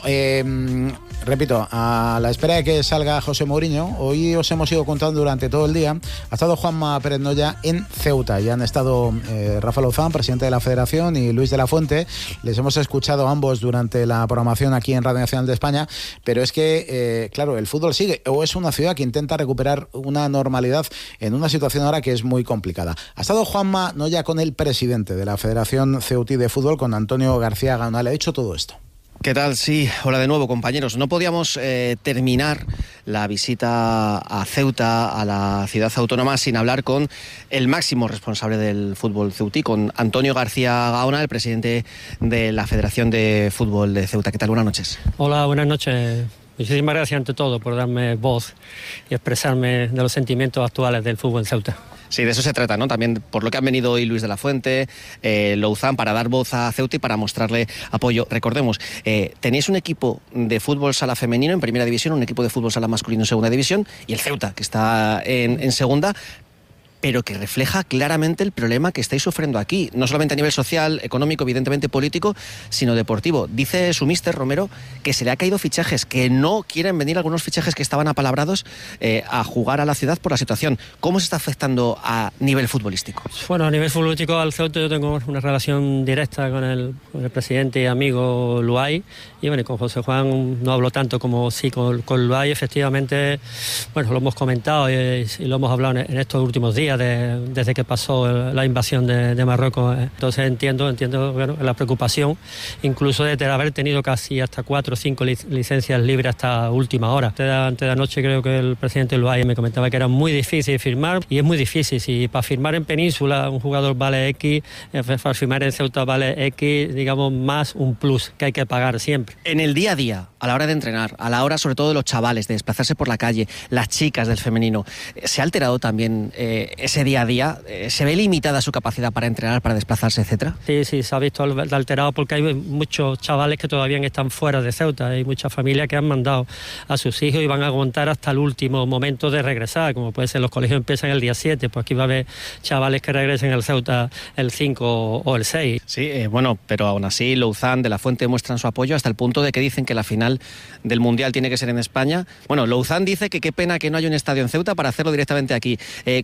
repito, a la espera de que salga José Mourinho, hoy os hemos ido contando durante todo el día. Ha estado Juanma Pérez Noya en Ceuta y han estado Rafa Lozán, presidente de la Federación, y Luis de la Fuente. Les hemos escuchado a ambos durante la programación aquí en Radio Nacional de España, pero es que, claro, el fútbol sigue, o es una ciudad que intenta recuperar una normalidad en una situación ahora que es muy complicada. Ha estado Juanma Noya con el presidente de la Federación Ceutí de Fútbol, con Antonio García Gaona. Le ha dicho todo esto. ¿Qué tal? Sí, hola de nuevo, compañeros. No podíamos terminar la visita a Ceuta, a la ciudad autónoma, sin hablar con el máximo responsable del fútbol ceutí, con Antonio García Gaona, el presidente de la Federación de Fútbol de Ceuta. ¿Qué tal? Buenas noches. Hola, buenas noches. Muchísimas gracias ante todo por darme voz y expresarme de los sentimientos actuales del fútbol en Ceuta. Sí, de eso se trata, ¿no? También por lo que han venido hoy Luis de la Fuente, Louzán, para dar voz a Ceuta y para mostrarle apoyo. Recordemos, tenéis un equipo de fútbol sala femenino en primera división, un equipo de fútbol sala masculino en segunda división, y el Ceuta, que está en segunda, pero que refleja claramente el problema que estáis sufriendo aquí, no solamente a nivel social, económico, evidentemente político, sino deportivo. Dice su míster Romero que se le ha caído fichajes, que no quieren venir algunos fichajes que estaban apalabrados a jugar a la ciudad por la situación. ¿Cómo se está afectando a nivel futbolístico? Bueno, a nivel futbolístico al Ceuta yo tengo una relación directa con el presidente y amigo Luay, y bueno, con José Juan no hablo tanto como sí con Luay. Efectivamente, bueno, lo hemos comentado y lo hemos hablado en estos últimos días, desde que pasó la invasión de Marruecos. Entonces entiendo bueno, la preocupación, incluso de haber tenido casi hasta 4 o 5 licencias libres hasta última hora. Antes de anoche creo que el presidente Luay me comentaba que era muy difícil firmar, y es muy difícil. Si para firmar en Península un jugador vale X, para firmar en Ceuta vale X, digamos, más un plus que hay que pagar siempre. En el día a día, a la hora de entrenar, a la hora sobre todo de los chavales, de desplazarse por la calle, las chicas del femenino, ¿se ha alterado también ese día a día? ¿Se ve limitada su capacidad para entrenar, para desplazarse, etcétera? Sí, se ha visto alterado porque hay muchos chavales que todavía están fuera de Ceuta. Hay muchas familias que han mandado a sus hijos y van a aguantar hasta el último momento de regresar, como puede ser, los colegios empiezan el día 7, pues aquí va a haber chavales que regresen al Ceuta el 5 o el 6. Sí, bueno, pero aún así Louzán, de la Fuente muestran su apoyo hasta el punto de que dicen que la final del Mundial tiene que ser en España. Bueno, Louzán dice que qué pena que no haya un estadio en Ceuta para hacerlo directamente aquí. ¿Cómo veis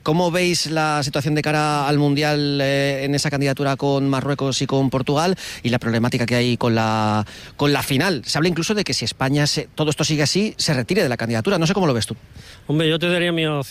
veis la situación de cara al Mundial en esa candidatura con Marruecos y con Portugal y la problemática que hay con la final? Se habla incluso de que si España, todo esto sigue así, se retire de la candidatura. No sé cómo lo ves tú. Hombre, yo te voy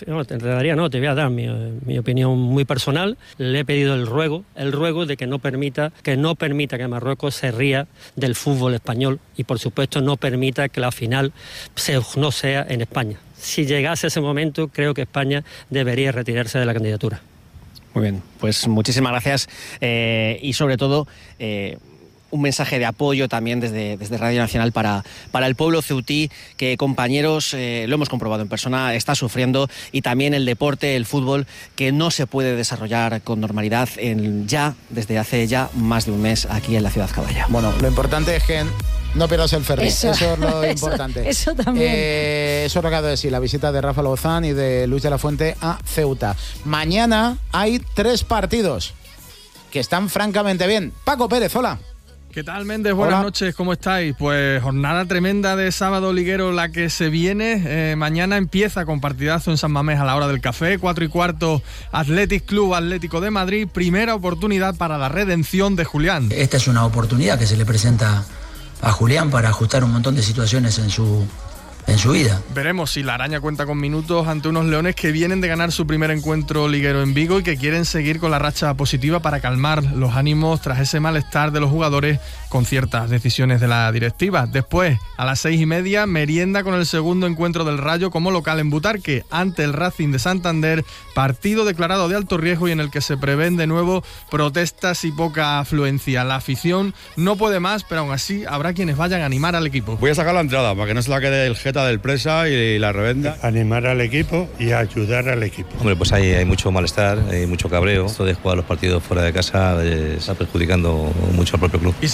a dar mi opinión muy personal. Le he pedido el ruego de que no permita que Marruecos se ría del fútbol español y, por supuesto, no permita que la final no sea en España. Si llegase ese momento, creo que España debería retirarse de la candidatura. Muy bien, pues muchísimas gracias y sobre todo un mensaje de apoyo también desde Radio Nacional para el pueblo ceutí, que, compañeros, lo hemos comprobado en persona, está sufriendo, y también el deporte, el fútbol, que no se puede desarrollar con normalidad desde hace ya más de un mes aquí en la ciudad caballa. Bueno, lo importante es que no pierdas el ferry, eso es lo importante. Eso también. Eso lo que acabo de decir, la visita de Rafa Lozán y de Luis de la Fuente a Ceuta. Mañana hay 3 partidos que están francamente bien. Paco Pérez, hola. ¿Qué tal, Méndez? Buenas noches, ¿cómo estáis? Pues jornada tremenda de sábado liguero la que se viene. Mañana empieza con partidazo en San Mamés a la hora del café, 4:15, Athletic Club Atlético de Madrid, primera oportunidad para la redención de Julián. Esta es una oportunidad que se le presenta a Julián para ajustar un montón de situaciones en su vida. Veremos si la araña cuenta con minutos ante unos leones que vienen de ganar su primer encuentro liguero en Vigo y que quieren seguir con la racha positiva para calmar los ánimos tras ese malestar de los jugadores con ciertas decisiones de la directiva. Después, a las 6:30, merienda con el segundo encuentro del Rayo como local en Butarque ante el Racing de Santander, partido declarado de alto riesgo y en el que se prevén de nuevo protestas y poca afluencia. La afición no puede más, pero aún así habrá quienes vayan a animar al equipo. Voy a sacar la entrada para que no se la quede el Geta del Presa y la revenda. Animar al equipo y ayudar al equipo. Hombre, pues hay mucho malestar, hay mucho cabreo. Esto de jugar los partidos fuera de casa está perjudicando mucho al propio club.